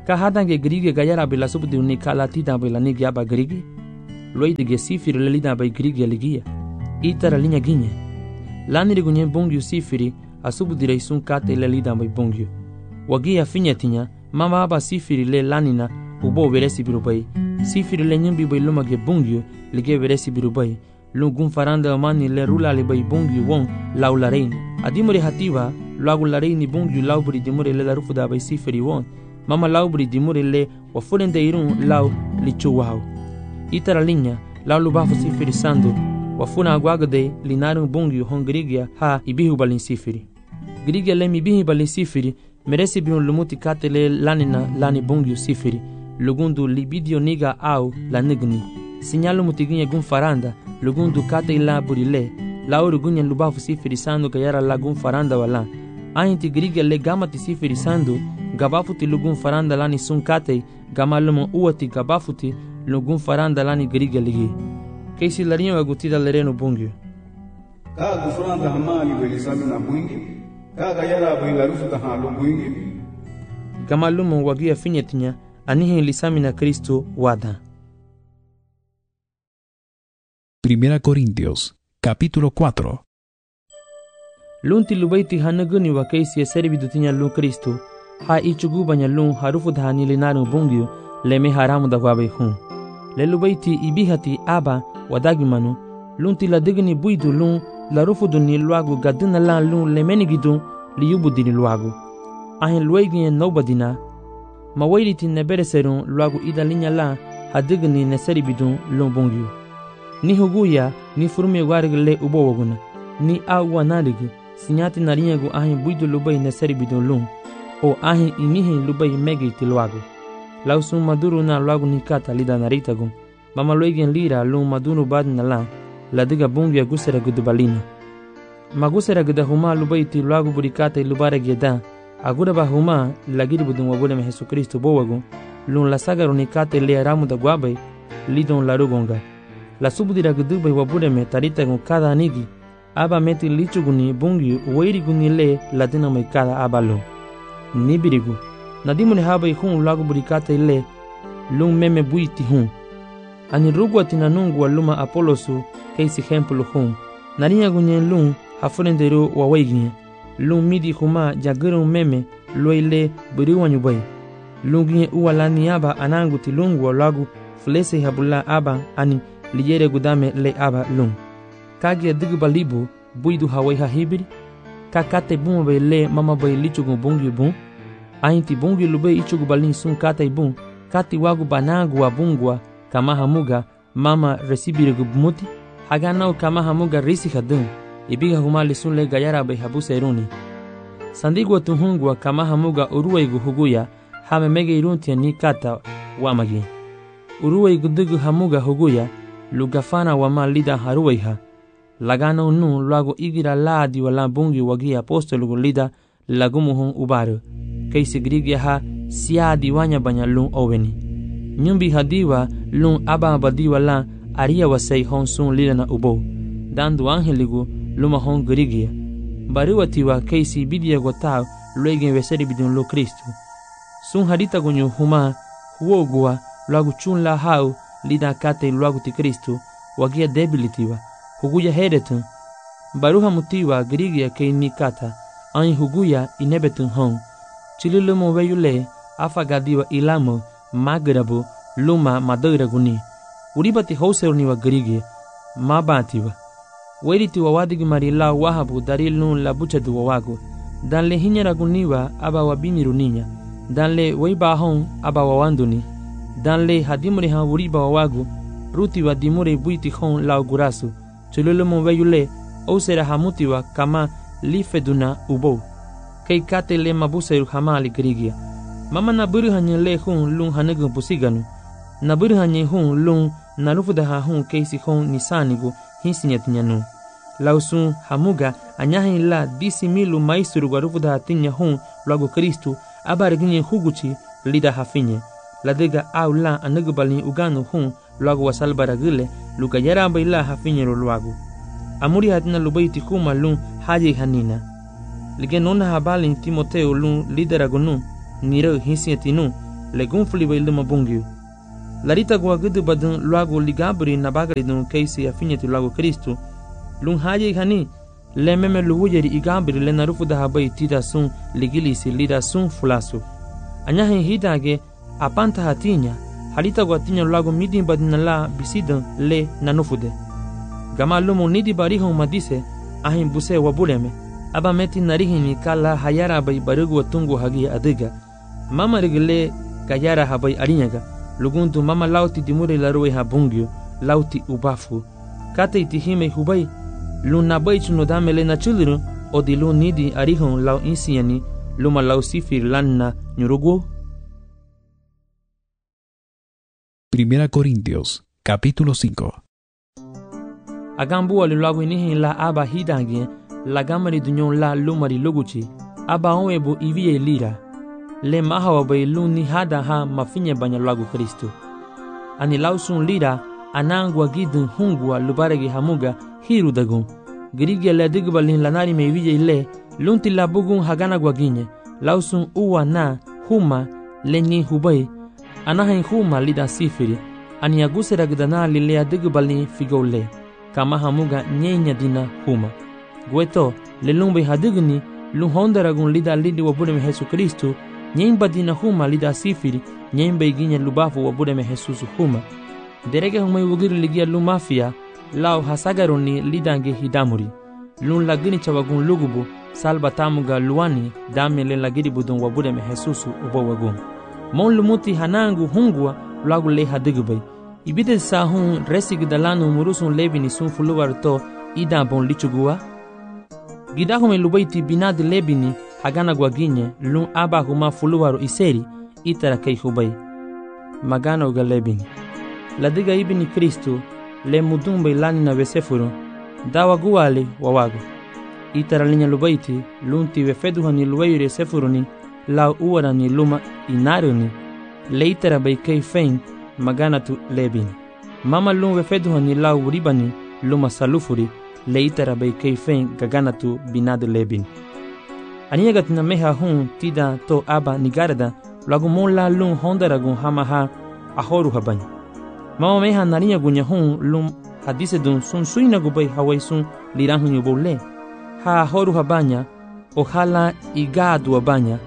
Kahadange grige gayara bila subdi uni kala tida bila nigi aba grige. Loidige sifiri lelida bai grige ligia. Itara linha ginha. Lani rigunye bungyu sifiri asubdi reisun kate lelida bai bungyu. Wagia finyatinha mama aba sifiri le lanina ubo veresi birubai. Sifiri le nyumbi bai lumage bungyu lige veresi birubai. Lungun faranda mani le rula le bai bungyu won lau lareini. Adimore hativa lagu lareini bungyu laubri dimore le larufuda bai sifiri won. Mama laubri dimore le wafurende irun lau lichu wau. Itara linha lau lubafu sifiri sandu. Wafuna aguagade linarum bungyu hon grigia ha ibihu balin sifiri. Grigia le mibihi balin sifiri meresi biun lumuti kate le lanina lani bungyu sifiri. Lugundu libidio niga au la nigni. Sinyalu mutiginye gun faranda. Lugundu kate ila burile. Lauru gunye lubafu sifiri sandu kayara la gun faranda wala. Ainti grigia le gamati sifiri sandu. Gabafuti lugun faranda lani sun kate. Gamalumo uati gabafuti lugun faranda lani grigia ligi. Keisi larinho agutida lereno bungyu. Ka gufranda hamali belisami na bungi. Ka gayara bilarufu da halu bungi. Gamalumo wagia finyetinya anihe lisami na Cristo wada. 1 Corintios, capítulo 4. Lunti lubaiti hanaguni wa keisi servidutinya lu Cristo. Ha ichugubanya lu harufu da hanilinaru bungyu leme haramu da wabe hun. Le lubaiti ibihati aba wadagimanu. Lunti la digni buidu lun la rufudu ni luagu gadina la lun lemenigidu liyubu dini luagu. Ahin luegi nobadina. Mawairiti nebereserun luagu ida linya la hadigni neseribidun lun bungyu. Ni huguya ni furumi warigi le ubowaguna. Ni awa narigi sinyati narinyagu ahin buidu lubai neseribidun lun. O ahin imihi lubai megiti luagu. Lausun maduru na luagu nikata lida naritagun. Mama luegen lira lun maduru badina la diga bungya gusera gudubalina. Magusera guda huma lubaiti luagu burikata ilubare geda. Agura ba huma lagiri budun wabule me Jesu Kristo bowagun. Lun la sagaru nikata le aramu da guabai lidon larugonga. La subudira gudubai wabule me taritagun kada anigi. Aba meti lichuguni bungyu uwairiguni le ladina mai kada abalo. Nibirigu. Nadimune habai hun luagu burikata ile lun meme buiti hun. Ani rugu atina nungu wa luma Apolosu keisi hempulu hun. Narinya gunye lun hafurenderu wa waiginye. Lun midi huma jagiru meme loile buriwa nyubai. Lun ginye uwa lani aba anangu ti lungu wa lagu flese habula aba ani liyere gudame le aba lun. Kage digu balibu buidu hawai hahibiri. Kakate buma bai le mama bai lichugu bungi bun. Ainti bungi lube ichugu balin sun kate bun. Kati wagu banagu wa bungwa kama hamuga mama resibirigu bumuti. Haganau kama hamuga risi hadun. Ibiga humali sun le gayara bai habusa iruni. Sandigwa tuhungwa kama hamuga uruwaigu huguya. Hame mege iruntia ni kata wamagi. Uruwaigu digu hamuga huguya. Lugafana wama lida haruwaiha. Lagana unu luago igira laadi wala bungi wagi apostolugu lida lagumuhun ubaru. Keisi grigia ha siadi wanya banya lun oweni. Nyumbi hadiwa lun aba badiwa la aria wasei hon sun lida na ubo. Dandu angeligu luma hon grigia. Bariwatiwa keisi bidia gotao luegen weseri bidun lo Kristu. Sun harita gunyu huma huogua luagu chun la hau lida kate luagu ti Kristu wagia debilitiwa. Huguya heretun. Baruha mutiwa grigia kei nikata. Ain huguya inebetun hon. Chililumo weyule afagadiwa ilamo magrabu luma madoira guni. Uribati houseurni wa grigia mabatiwa. Weriti wa wadigi marila wahabu darilun la buchadu wa wagu. Danle hinyara guniwa aba wabiniru ninya. Danle weiba hon aba wawanduni. Danle hadimure ha uriba wa wagu. Ruti wa dimure buiti hon la gurasu. Chililumo weyule osera hamutiwa kama lifeduna ubo. Kei kate le mabusairu hamali grigia. Mama naburu hanye le hun lun hanigun pusiganu. Naburu hanye hun lun narufuda ha hun keisi hun nisanigu hinsinyatinyanu. Lausun hamuga anyahin la disi milu maisuru garufuda hatinya hun luagu Kristu abariginye huguchi lida hafinye. Ladega au la anigubalin uganu hun luagu wasalbaragile lugayara baila hafinye luagu. Amuri hatina lubaiti kuma lun haji hanina. Lige nona habalin Timoteo lun lideragunu niro hinsinyatinu legun fuli bai luma bungyu. Larita gua gudu badun luago ligabri na bagari dun keisi afinyeti luago Kristo. Lung haye hani le meme luwujeri igabri le narufu da habai tida sun ligilisi lida sun fulasu. Anyahin hidage apanta hatinya halita gua tinya luago midin badina la bisidan le nanufude. Gama lumu nidi barihon madise ahin buse wabuleme. Aba meti narihini kala hayara bai barugu watungu hagi adiga. Mama rigile kayara habai arinyaga. Luguntu mama lauti dimure larue habungyo, lauti ubafu. Kate itihime hubai, luna bai chunodamele na chuluru, o di lu nidi arihon lau insiani, luma lau sifir lanna nyurugu. Primera Corintios, capítulo 5. Agambu alulagu inihin la aba hidangie, la gamari dunyon la lumari luguchi, aba onwebu ivie lira. Le mahawa bai luni hada ha mafinye banya lagu Kristo. Ani lausun lira anangwa gidun hungwa lubaregi hamuga hiru dagun. Girige le digbalin lanari meiviye le lunti la bugun hagana gwaginye. Lausun uwa na huma lenyi hubai. Anahin huma lida sifiri. Ani aguse ragdana lilea digbalin figole. Kama hamuga nyenya dina huma. Gweto le lumbe hadigni lunhonda ragun lida lidi wabudeme Yesu Kristo. Nyemba dina huma lida sifiri, nyemba iginya lubafu wabudeme Jesusu huma. Derege huma iwugiri ligia lumafia, lao hasagaroni lidange hidamuri. Lun lagini chawagun lugubu, salba tamuga luani, dame le lagiri budun wabudeme Jesusu ubo wagun. Mon lumuti hanangu hungwa, lagu le hadigubay. Ibide sahun resig dalanu murusun lebini sun fuluwar to ida bon lichugua. Gidahume lubaiti binadi lebini, hagana gwaginye lun aba huma fuluwaru iseri itara kei hubai magana uga lebini ladiga ibini Kristo le mudumbe lani na vesefuru dawa guwali wawago itara linya lubaiti lunti vefeduhani luwayuri sefuruni lau uwarani luma inaruni le itara bai kei fein magana tu lebini mama lun vefeduhani lau ribani luma salufuri le itara bai kei fein gagana tu binadu lebini. Aniyagat na meha hun tida to aba nigarada lagu mon la lun hondaragun hamaha ahoru habany. Mama meha narinya gunya hun lum hadise dun sun suina gubai hawai sun lirahun yubole. Ha ahoru habanya o hala igadu habanya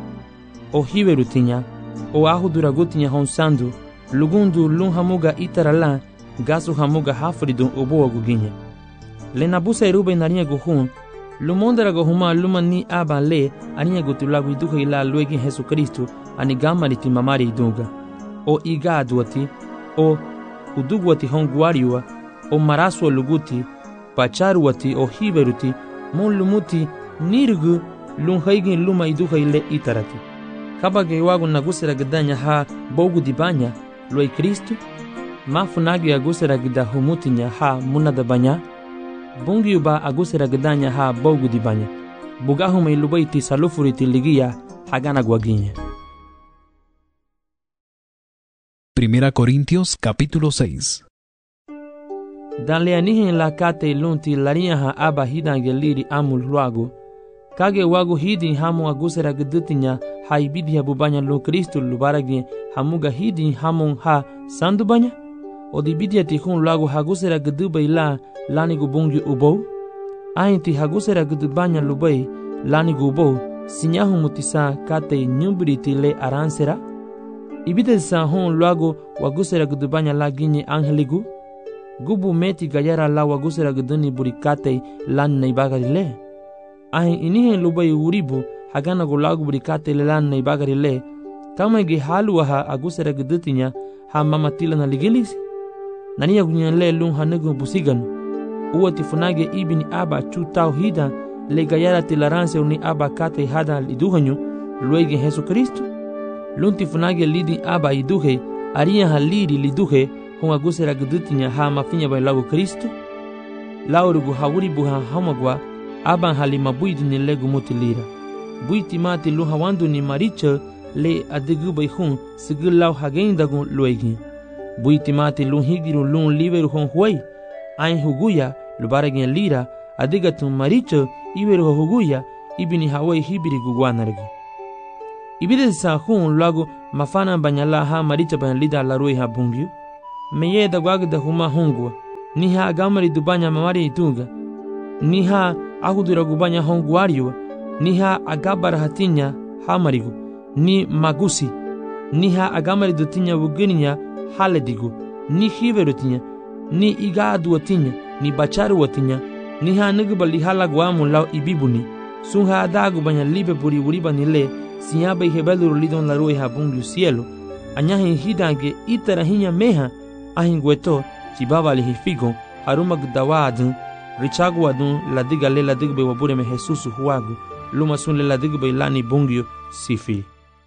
o hiwerutinya o ahuduragutinya hon sandu lugundu lun hamuga itarala gasu hamuga hafridun obo aguginya. Lena busa irube narinya guhun lumondara go huma luma ni aba le aniya gutulagu iduka ila luegi Yesu Kristo ani gamariti mamari idunga o igaduati o uduguati honguariwa o maraswa luguti pacharuati o hiberuti mon lumuti nirgu lunhaigin luma iduka ile itarati kabage wagu nagusera gdanya ha bogu dibanya loi Kristo mafunagi agusera gda humutinya ha munada banya bungi uba agusera gdanya ha bogu dibanya bugahuma ilubaiti salufuriti ligia hagana guaginya. Primera Corintios capítulo 6. Danle anihin la kate lunti laria ha aba hidange liri amul luago kage wagu hidin hamu agusera gdutinya ha ibidi bubanya lu Kristo lubaragi hamuga hidin hamun ha sandubanya odibidia tihun luago hagusera gdubai la lani gubungi ubou ainti hagusera gdubanya lubai lani gubou sinyahu mutisa kate nyubriti le aransera ibide sa hon luago wagusera gdubanya la ginye angeligu gubu meti gayara la wagusera gduni burikate lan naibagari le ahin inihen lubai uribu hagana gulagu burikate le lan naibagari le kama ge halu ha agusera gdutinya ha mamatila na ligilisi naniya gunyan le lun hanugu busigan uwati funage ibini aba chutau hida le gayara tilaranse uni aba kate hada liduhanyu luege Yesu Kristo lunti funage lidi aba iduhe aria haliri liduhe hon agusera gdutinya ha mafinya bai lagu Kristo laurugu hawuri buha hamagwa aban halima buidu ni legu mutilira buiti mati lu hawandu ni maricha le adigu bai hun sigil lau hagein dagun luegi buiti mati lu higiru lu liveru hon huai ain huguya lubaragin lira adigatun maricha iveru huguya ibini hawai hibiri gugwanargi ibide sa hun lagu mafana banyala ha maricha ban lida la roi ha bungyu meye da gwag da huma hongwa ni ha gamari dubanya mamari itunga ni ha agudura gubanya hongwario ni ha agabara hatinya hamarigu ni magusi ni ha agamari dutinya wugininya haledigu ni hiverotinya ni igadu watinya ni bacharu watinya ni ha nigubali halagwamu law ibibuni sun ha dagu banya libe buri uriba nile sinyaba ihebelu lidon la roi ha bungu cielo anyahi hidange itara hinya meha ahingweto chibaba lihifigo haruma gdawad richagu adun ladiga le ladigbe wabure me Jesus huagu luma sun le ladigbe lani bungu sifi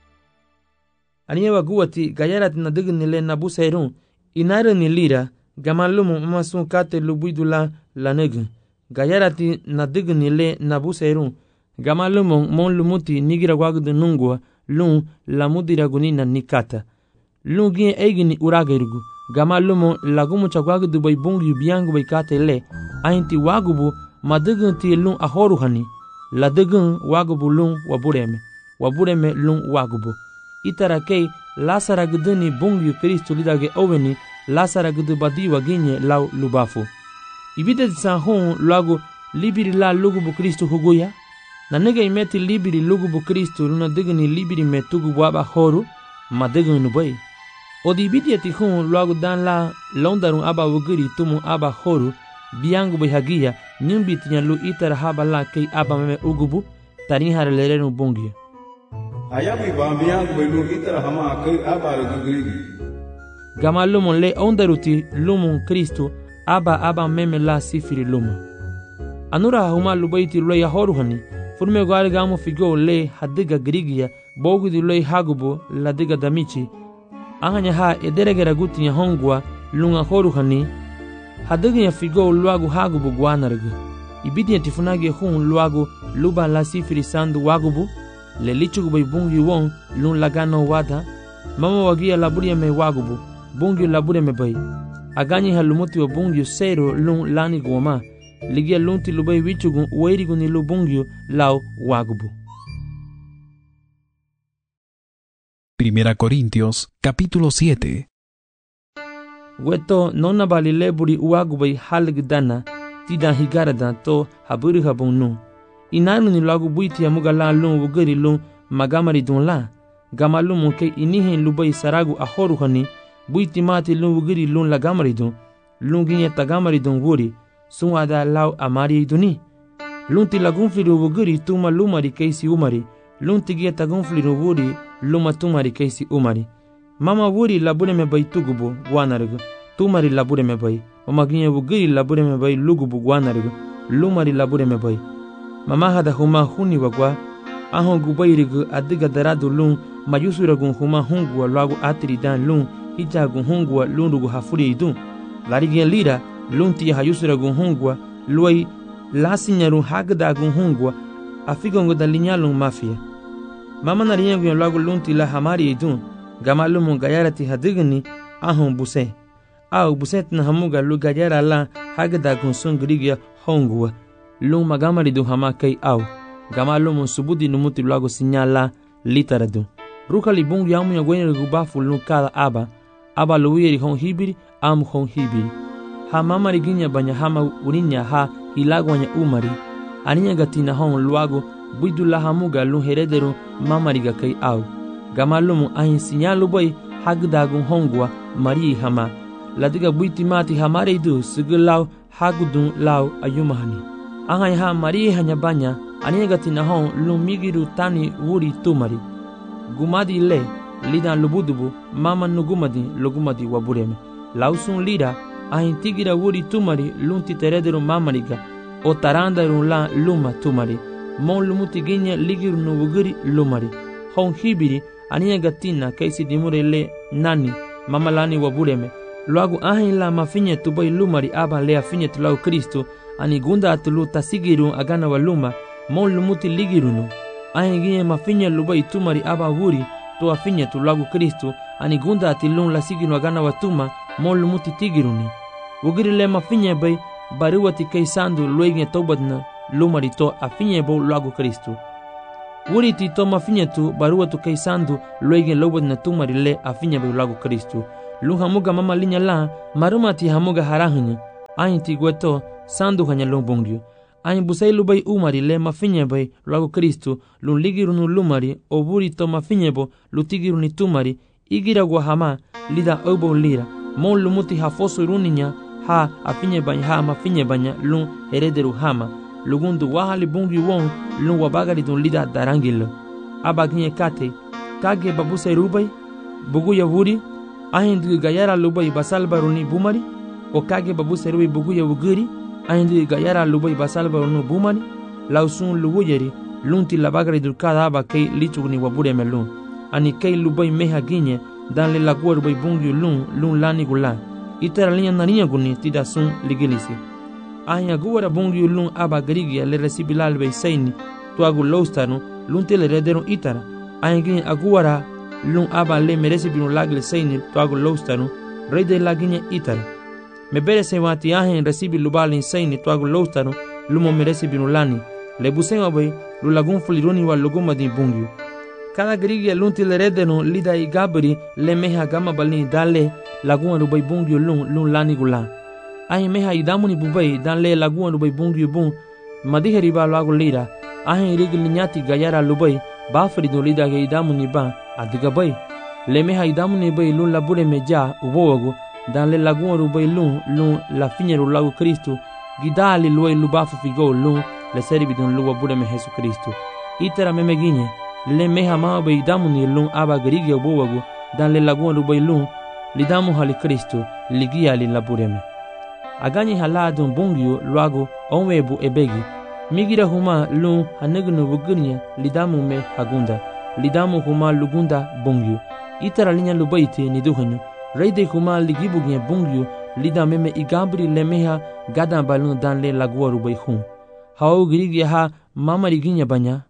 aniyewa guwati gayarat na dignile na busairun inare ni lira gamalumu masun kate lubuidula laneg gayarati na dignile na busairun gamalumu mon lumuti nigira wagdu nungwa lun lamudira gunina nikata lun gien eigini uragirgu gamalumu lagumu chagwagdu bay bungu biangu bay kate le ainti wagubu madignti lun ahoruhani ladign wagubu lun wabureme lun wagubu itara kei lasara gduni bungu Kristo lidage oveni lasara gdu badiwa ginye law lubafu ibide san hon lago libiri la lugubu Kristo huguya na nega imeti libiri lugubu Kristo luna digni libiri metugu waba horu madignu bay odi ibide ti hon lago dan la londarun aba wugiri tumu aba horu biangu bay hagia nyumbitinya lu itara haba la kei aba meme ugubu tani harelenu bungu ayabi bambiyangu belu itara hama kai abara gugiri gama lumon le ondaruti lumon Kristo aba meme la sifiri luma anura huma lubaiti lo ya horuhani furme gwari gamo figo le hadiga grigia bogudi lo hagubo la diga damichi ahanya ha ederegera gutinya hongwa lunga horuhani hadiga ya figo luagu hagubo gwanargu ibidi tifunage hun luagu luba la sifiri sandu wagubu le lichugu bay bungi won lun lagano wada mama wagia laburia me wagubu bungi laburia me bay agani halumuti wa bungi sero lun lani goma ligia lunti lubay wichugu weirigu ni lu bungi lao wagubu. Primera Corintios capítulo 7. Weto nona balile buri wagubay halgdana tida higarada to haburi habunu inanu ni lagu buiti ya muga la lun wugeri lun magamari dun la gama lun munke inihin lubai saragu ahoruhani buiti mati lun wugeri lun lagamari dun lun ginye tagamari dun wuri sun ada lau amari duni lun ti lagun fliru wugeri tuma lumari keisi umari lun ti gie tagun fliru wuri luma tumari keisi umari mama wuri labure me bay tugubu guanargu tumari labure me bay mama ginye wugeri labure me bay lugubu guanargu lumari labure me bay mama hada huma huni wagwa ahon gubairigu adiga daradu lun mayusuragun huma hungwa lagu atiri dan lun hijagun hungwa lun rugu hafuri idun larigen lira lun ti hayusuragun hungwa luai lasinyaru hagdagun hungwa afigongo dalinyalun mafia mama nariyengun lagu lun ti la hamari idun gamalumun gayarati hadigni ahon buse au buset na hamuga lu gayara la hagdagun sungrigia hongwa lung magamari du hama kai au gama lumun subudi numuti lago sinyala litaradu rukali bungu yamu ya gwenye gubafu lung kala aba luwiri hon hibiri am hon hibiri ha mamari ginya banya hama urinya ha hilagwanya umari aninya gatina hon luago buidu la hamuga lung herederu mamari ga kai au gama lumun ahin sinyalu boy hagdagun hongwa mari hama ladiga buiti mati hamare du sigulaw hagudun law ayumahani angai ha mari hanya banya aniga tina hon lumigiru tani wuri tumari gumadi le lidan lubudubu mama nugumadi lugumadi wabureme lausun lira ahin tigira wuri tumari lunti terederu mamariga o tarandaru la luma tumari mon lumuti ginya ligiru nubugiri lumari hon hibiri aniga tina kaisi dimure le nani mama lani wabureme luagu ahin la mafinye tubai lumari aba le afinye tulau Kristo ani gunda atulu tasigiru agana waluma mon lumuti ligirunu ahin ginye mafinye lubai tumari aba wuri to afinye tulagu Kristo ani gunda atilun la siginu agana watuma mon lumuti tigiruni wugiri le mafinye bay bariwati kai sandu luigne tobadna lumari to afinye bo lagu Kristo Wuriti to mafinya tu barua tu kay sandu luege lobod na tumari le afinya be lagu Kristu. Lu hamuga mama linya la maruma ti hamuga harahnya. Ain ti gueto sandu hanya lombongyu. Ain busay lubay umari le mafinya bay lagu Kristu lu ligiru nu lumari o wuri to mafinya bo lu tigiru ni tumari igira guahama lida obo lira. Mon lumuti hafoso iruninya ha afinya banya ha mafinya banya lu herederu hama. Lugundu wahali bungi won lu wabagari dun lida darangilo. Abaginye kate kage babusay rubay bugu ya wuri ahindu gayara lubay basalbaruni bumari o kage babusay rubay bugu ya wuguri ahindu gayara lubay basalbaruni bumari lausun luwuyeri lunti labagari dun kada aba kay lichugni wabure melun ani kay lubay meha ginye dan le lagua rubay bungi lun lani gula itera linya naniya guni tida sun ligilisi. Ahin aguara bungi lun aba garigia le resibilal bay sayni tuagu lostanu lunti le redero itara. Ahin ginye aguara lun aba le meresi binu lagle sayni tuagu lostanu rede laginye itara. Me bere se wati ahin resibi lubalin sayni tuagu lostanu lumo meresi binu lani le busema bay lu lagun fulironi wa luguma di bungi. Cada garigia lunti le redeno lida i gabri le meha gama balini dale lagun rubay bungi lun lani gula. Ahin meha idamuni bubay dan le laguan lubay bungi bun madiheri ba lagu lira. Ahin rigil nyati gayara lubay bafri do lida ge idamuni ba adiga bay. Le meha idamuni bay lun labure meja ubowago dan le laguan lubay lun la finyeru lagu Kristu gidali luay lubafu figo lun le seribi dun luwa bude me Jesu Kristu. Itera memeginye le meha ma bay idamuni lun aba gerige ubowago dan le laguan lubay lun lidamu hali Kristu ligia li labure me. Agani haladun bungyu luago onwebu ebegi. Migira huma lun hanegnu bugurnya lidamu me hagunda. Lidamu huma lugunda bungyu. Itara linya lubaiti niduhanyu. Reide huma ligibugnya bungyu lidame me igabri lemeha gadan balun dan le lagua rubai hun. Hau girigi ha mama riginya banya.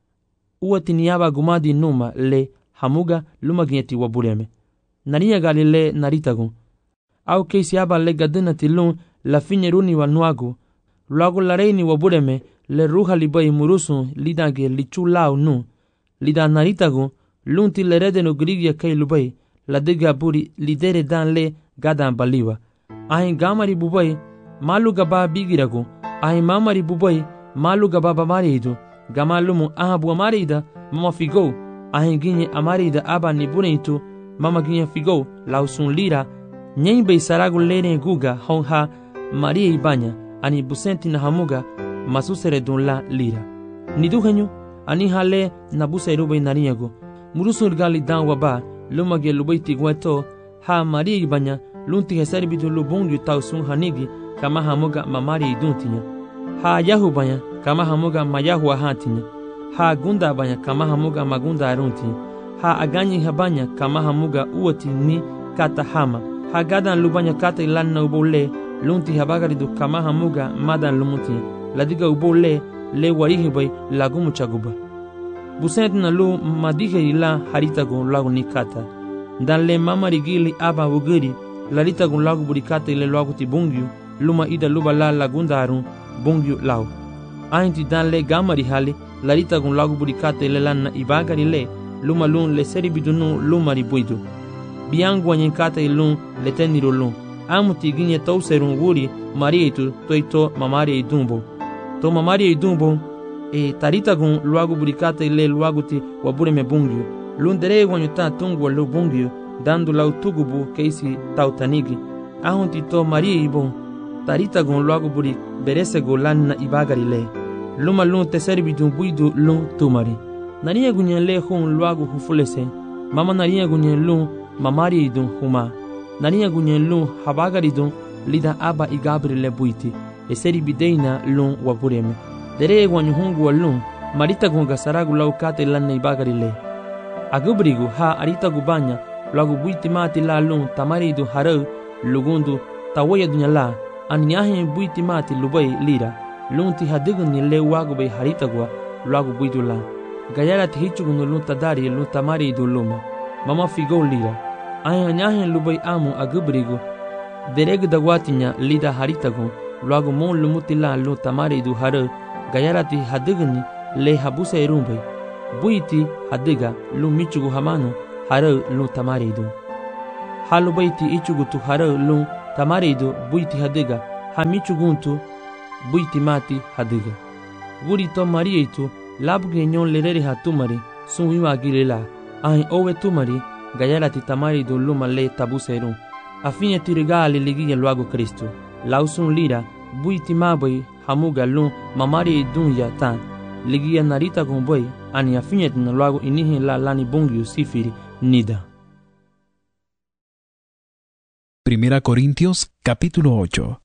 Uati niaba gumadi numa le hamuga lumagneti wabureme. Nariya galile naritagun. Au keisi aba le gadena tilun la finyeruni wa nuago. Luago la reini wa bureme le ruha libai murusun lidage lichulau nu. Lida naritago lunti le redeno grigia kay lubai la dega buri lidere dan le gadan baliwa. Ahin gamari bubai malu gaba bigirago. Ahin mamari bubai malu gaba bamarido. Gamalumu aha bu amarida mama figo. Ahin ginye amarida aba nibuneitu mama ginye figo lausun lira. Nyen bei saragu lene guga honha Maria ibanya ani busenti na hamuga masusere dun la lira. Niduhenyu ani hale na busa rubay nariyago. Murusul gali dan waba lumage lubay tigweto ha Maria ibanya lunti hesari bidu lubungyu tausun hanigi kama hamuga mamari iduntinya. Ha yahu banya kama hamuga mayahu ahantinya. Ha gunda banya kama hamuga magunda aruntinya. Ha aganyi habanya kama hamuga uoti ni kata hama. Hagadan lubanya kata ilanna ubole lunti habagari du kama hamuga madan lumuti ladiga ubole le warihi bay lagumu chaguba busent na lu madihe ila haritago lagu nikata dan le mamari gili aba wugiri laritago lagu burikata ile lagu ti bungyu luma ida luba la lagundarun bungyu lau ainti dan le gamari hali laritago lagu burikata ile lanna ibagari le luma lun le seribidunu lumari buidu biangu anyenkata ilun leteniro lun amuti ginye tau serun wuri marietu toito mamari idumbo to mamari idumbo taritagun luagu burikata ile luagu ti wabure me bungyu lun dere wanyuta tungu lu bungyu dandu lau tugubu keisi tautanigi ahunti to marie ibon taritagun luagu buri berese golanna ibagari le luma lun teseribi dumbuidu lun tumari nariya gunyen le hun luagu hufulese mama nariya gunyen lun mamari idun huma naniya gunyen lun habagari dun lida aba igabri le buiti eseri bideina lun wabureme dere wanyu hungu lun marita gunga saragu lau kate lanna ibagari le agubrigu ha arita gubanya lagu buiti mati la lun tamari idun harau lugundu tawaya dunya la anyahe buiti mati lubai lira lun ti hadigun ni le wagu bay harita gua lagu buidu la gayara ti hichugun lun tadari lun tamari idun luma mama figo lira aya nyahen lubai amu agubrigu dereg dagwatinya lida haritago luago mon lumutila lu tamari du haro gayarati hadigni le habuse rumbai buiti hadiga lu michugu hamano haro lu tamaridu. Halu baiti ichugutu haro lu tamaridu buiti hadiga ha michuguntu buiti mati hadiga. Guri to marieitu labuge nyon lerere ha tumari sun wiwa gilela ahin owe tumari gayalati tamaridu luma le tabuseru. Afine tirigali ligia luago Kristo. Lausun lira buiti mabai hamuga lu mamari dunya tan ligia narita gomboy ani afine na luago inihi la lani bungiu sifiri nida. Primera Corintios capítulo 8.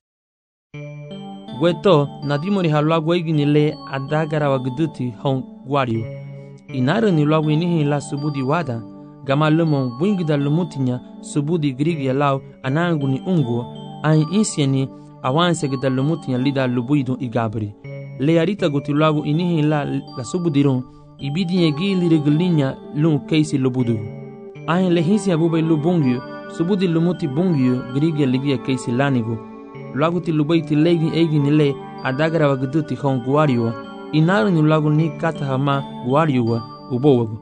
Gueto nadimori haluago egini le adagara wagduti hon guario. Inara ni luago inihi la subudi wada gama lumon wingida lumutinya subudi grigia lau anangu ni ungo ain insieni awanse gida lumutinya lida lubuidu igabri. Le arita guti luago inihi la subudiron ibidi gili regalinya lun keisi lubudu. Ain lehisi abube lubungyu subudi lumuti bungyu grigia ligia keisi lanigu. Luago ti lubaiti legi egini le adagara wagduti hon guario. Inara ni luago ni kata hama guario ubowagu.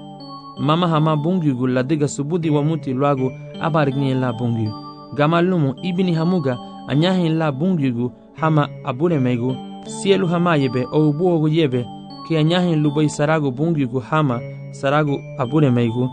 Mama hama bungiugu la diga subudi wa muti luago abarigni la bungiu. Gama lumu ibini hamuga anyahi la bungiugu hama abure megu. Sielu hama yebe o ubuogu yebe ki anyahi lubai sarago bungiugu hama sarago abure megu.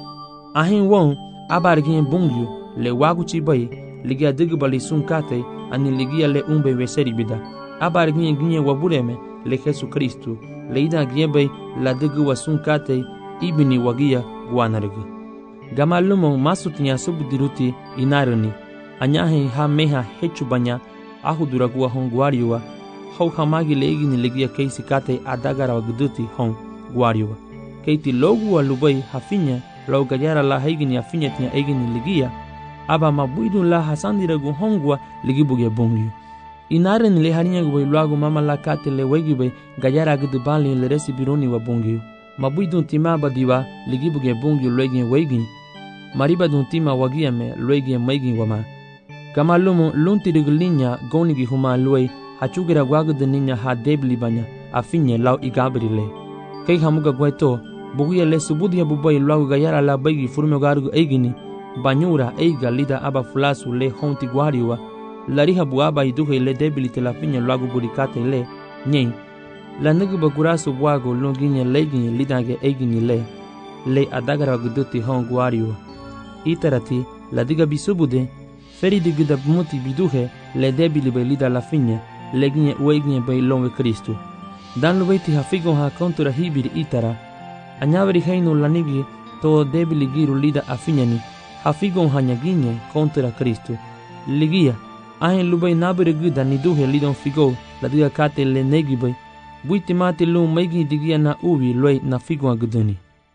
Ahin won abarigni bungiu le wagu chibai ligia digibali sunkate ani ligia le umbe weseri bida. Abarigni ginye wabureme le Jesu Kristu le ida giebe la digu wa sunkate ibini wagia guanarigu. Gama lumo masutinya subudiruti inarani. Anyahi ha meha hechu banya ahuduragua hon guariwa. Hau hamagi leigini legia keisi kate adagara wagduti hon guariwa. Keiti logu wa lubai hafinya lau gajara la haigini afinya tinya egini legia. Aba mabuidun la hasandiragu hongwa ligibuge bungiu. Inarani le harinya gubai luagu mama la kate le wegibai gajara agudubali le resi bironi wa bungiu. Mabuidun tima badiwa ligibuge bungiu luegin weigin. Mariba dun tima wagiame luegin maigin wama. Kama lumu luntirigulinya gonigi huma luei hachugira guagudu ninya ha debli banya afinye lau igabrile. Kei hamuga gueto buguya le subudia bubai luagu gayara la baigi furmegarugu eigini banyura eiga lida aba fulasu le honti guariwa lariha buaba iduhe le debli te la finye luagu burikate le nyen. La nuguba gurasu buago lunginye legin lidange eigini le adagara guduti hon guariwa. Itarati la diga bisubude feri digida muti biduhe le debili be lida la finye leginye ueginye be longe Kristu. Dan lubeiti hafigon ha kontura hibiri itara anyaveri heinu lanigi to debili giru lida afinyani hafigon hanyaginye kontura Kristu. Ligia ahen lubei nabere guda niduhe lidon figo la diga kate le negibe buiti mati lu maigi digia na uvi luei na figon aguduni.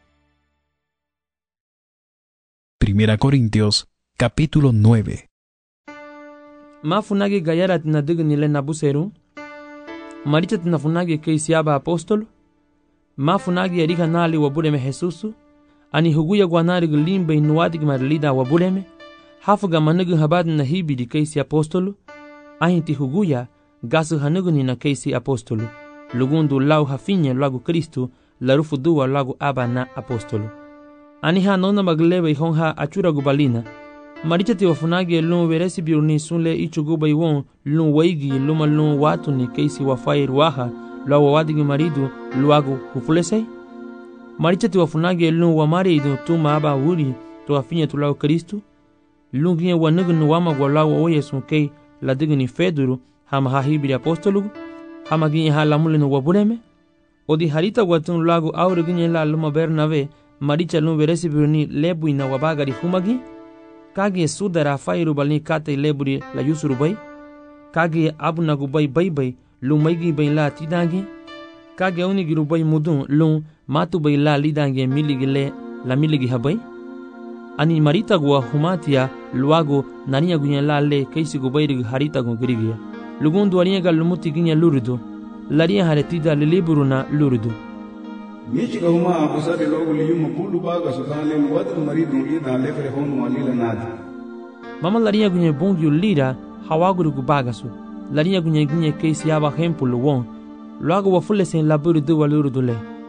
Primera Corintios capítulo 9. Mafunagi gayara tina digni le nabuseru. Maricha tina funagi keisiaba apostolo. Mafunagi erika nali wabureme Jesusu. Ani huguya guanari limbe inuadik marlida wabureme. Hafuga manugu habad na hibidi keisi apostolo. Ahinti huguya gasu hanuguni na keisi apostolo. Lugundu lau hafinye lagu Kristu larufu duwa lagu aba na apostolo. Ani ha nona maglebe honha achura gubalina. Marichati wafunagi lun veresi biurni sunle ichuguba iwon lun waigi luma lun watu ni keisi wafai ruaha la wawadigi maridu luagu hufulesei. Marichati wafunagi lun wamari idu tuma aba wuri to afinye tu lau Kristu. Lun ginye wanugunu wama walawa oye sunkei la digini feduru hama hahibiri apostolugu. Hama ginye ha lamulinu wabureme. Odi harita watun luagu aure ginye la luma Bernave maricha lun veresi biurni lebu ina wabagari humagi. Kage sudara fairu balni kate leburi la yusuru bay. Kage abunagu bay bay lumaigi bay la tidangi. Kage unigiru bay mudun lun matu bay la lidange miligi le la miligi habay. Ani marita gua humatia luago nania gunya la le keisi gu bayrig harita gu grigia. Lugundu ariega lumuti ginya luridu. Laria haretida liburu na luridu. Michiga huma abusade logo liyuma bulu baga sudale muwadu maridu ida lefre honu walila nadi. Mama laria gunye bongiu lira hawaguru gu bagasu. Laria gunye keisi aba hempulu won. Luago wafule sen laburu du waluru dule.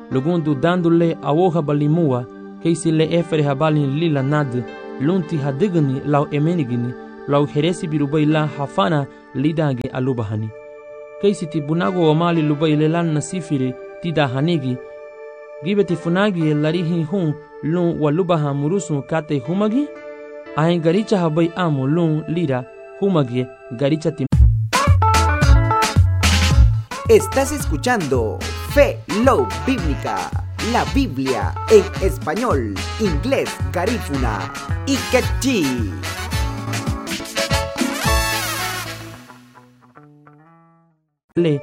lugundu dándole a hoja balimua, que si le efere habalin lila nad, lunti hadigni lau emenigini, lau heresi birubai la hafana lidage alubahani. Que si tibunago omali lubai lelan nasifiri tida hanigi, gibeti funagi larihi hun lun walubaha murusu kate humagi, ahen garicha habai amo lun lira humagi garicha tim. Estás escuchando Fe Love Bíblica, la Biblia en español, inglés, garífuna y quechí. Le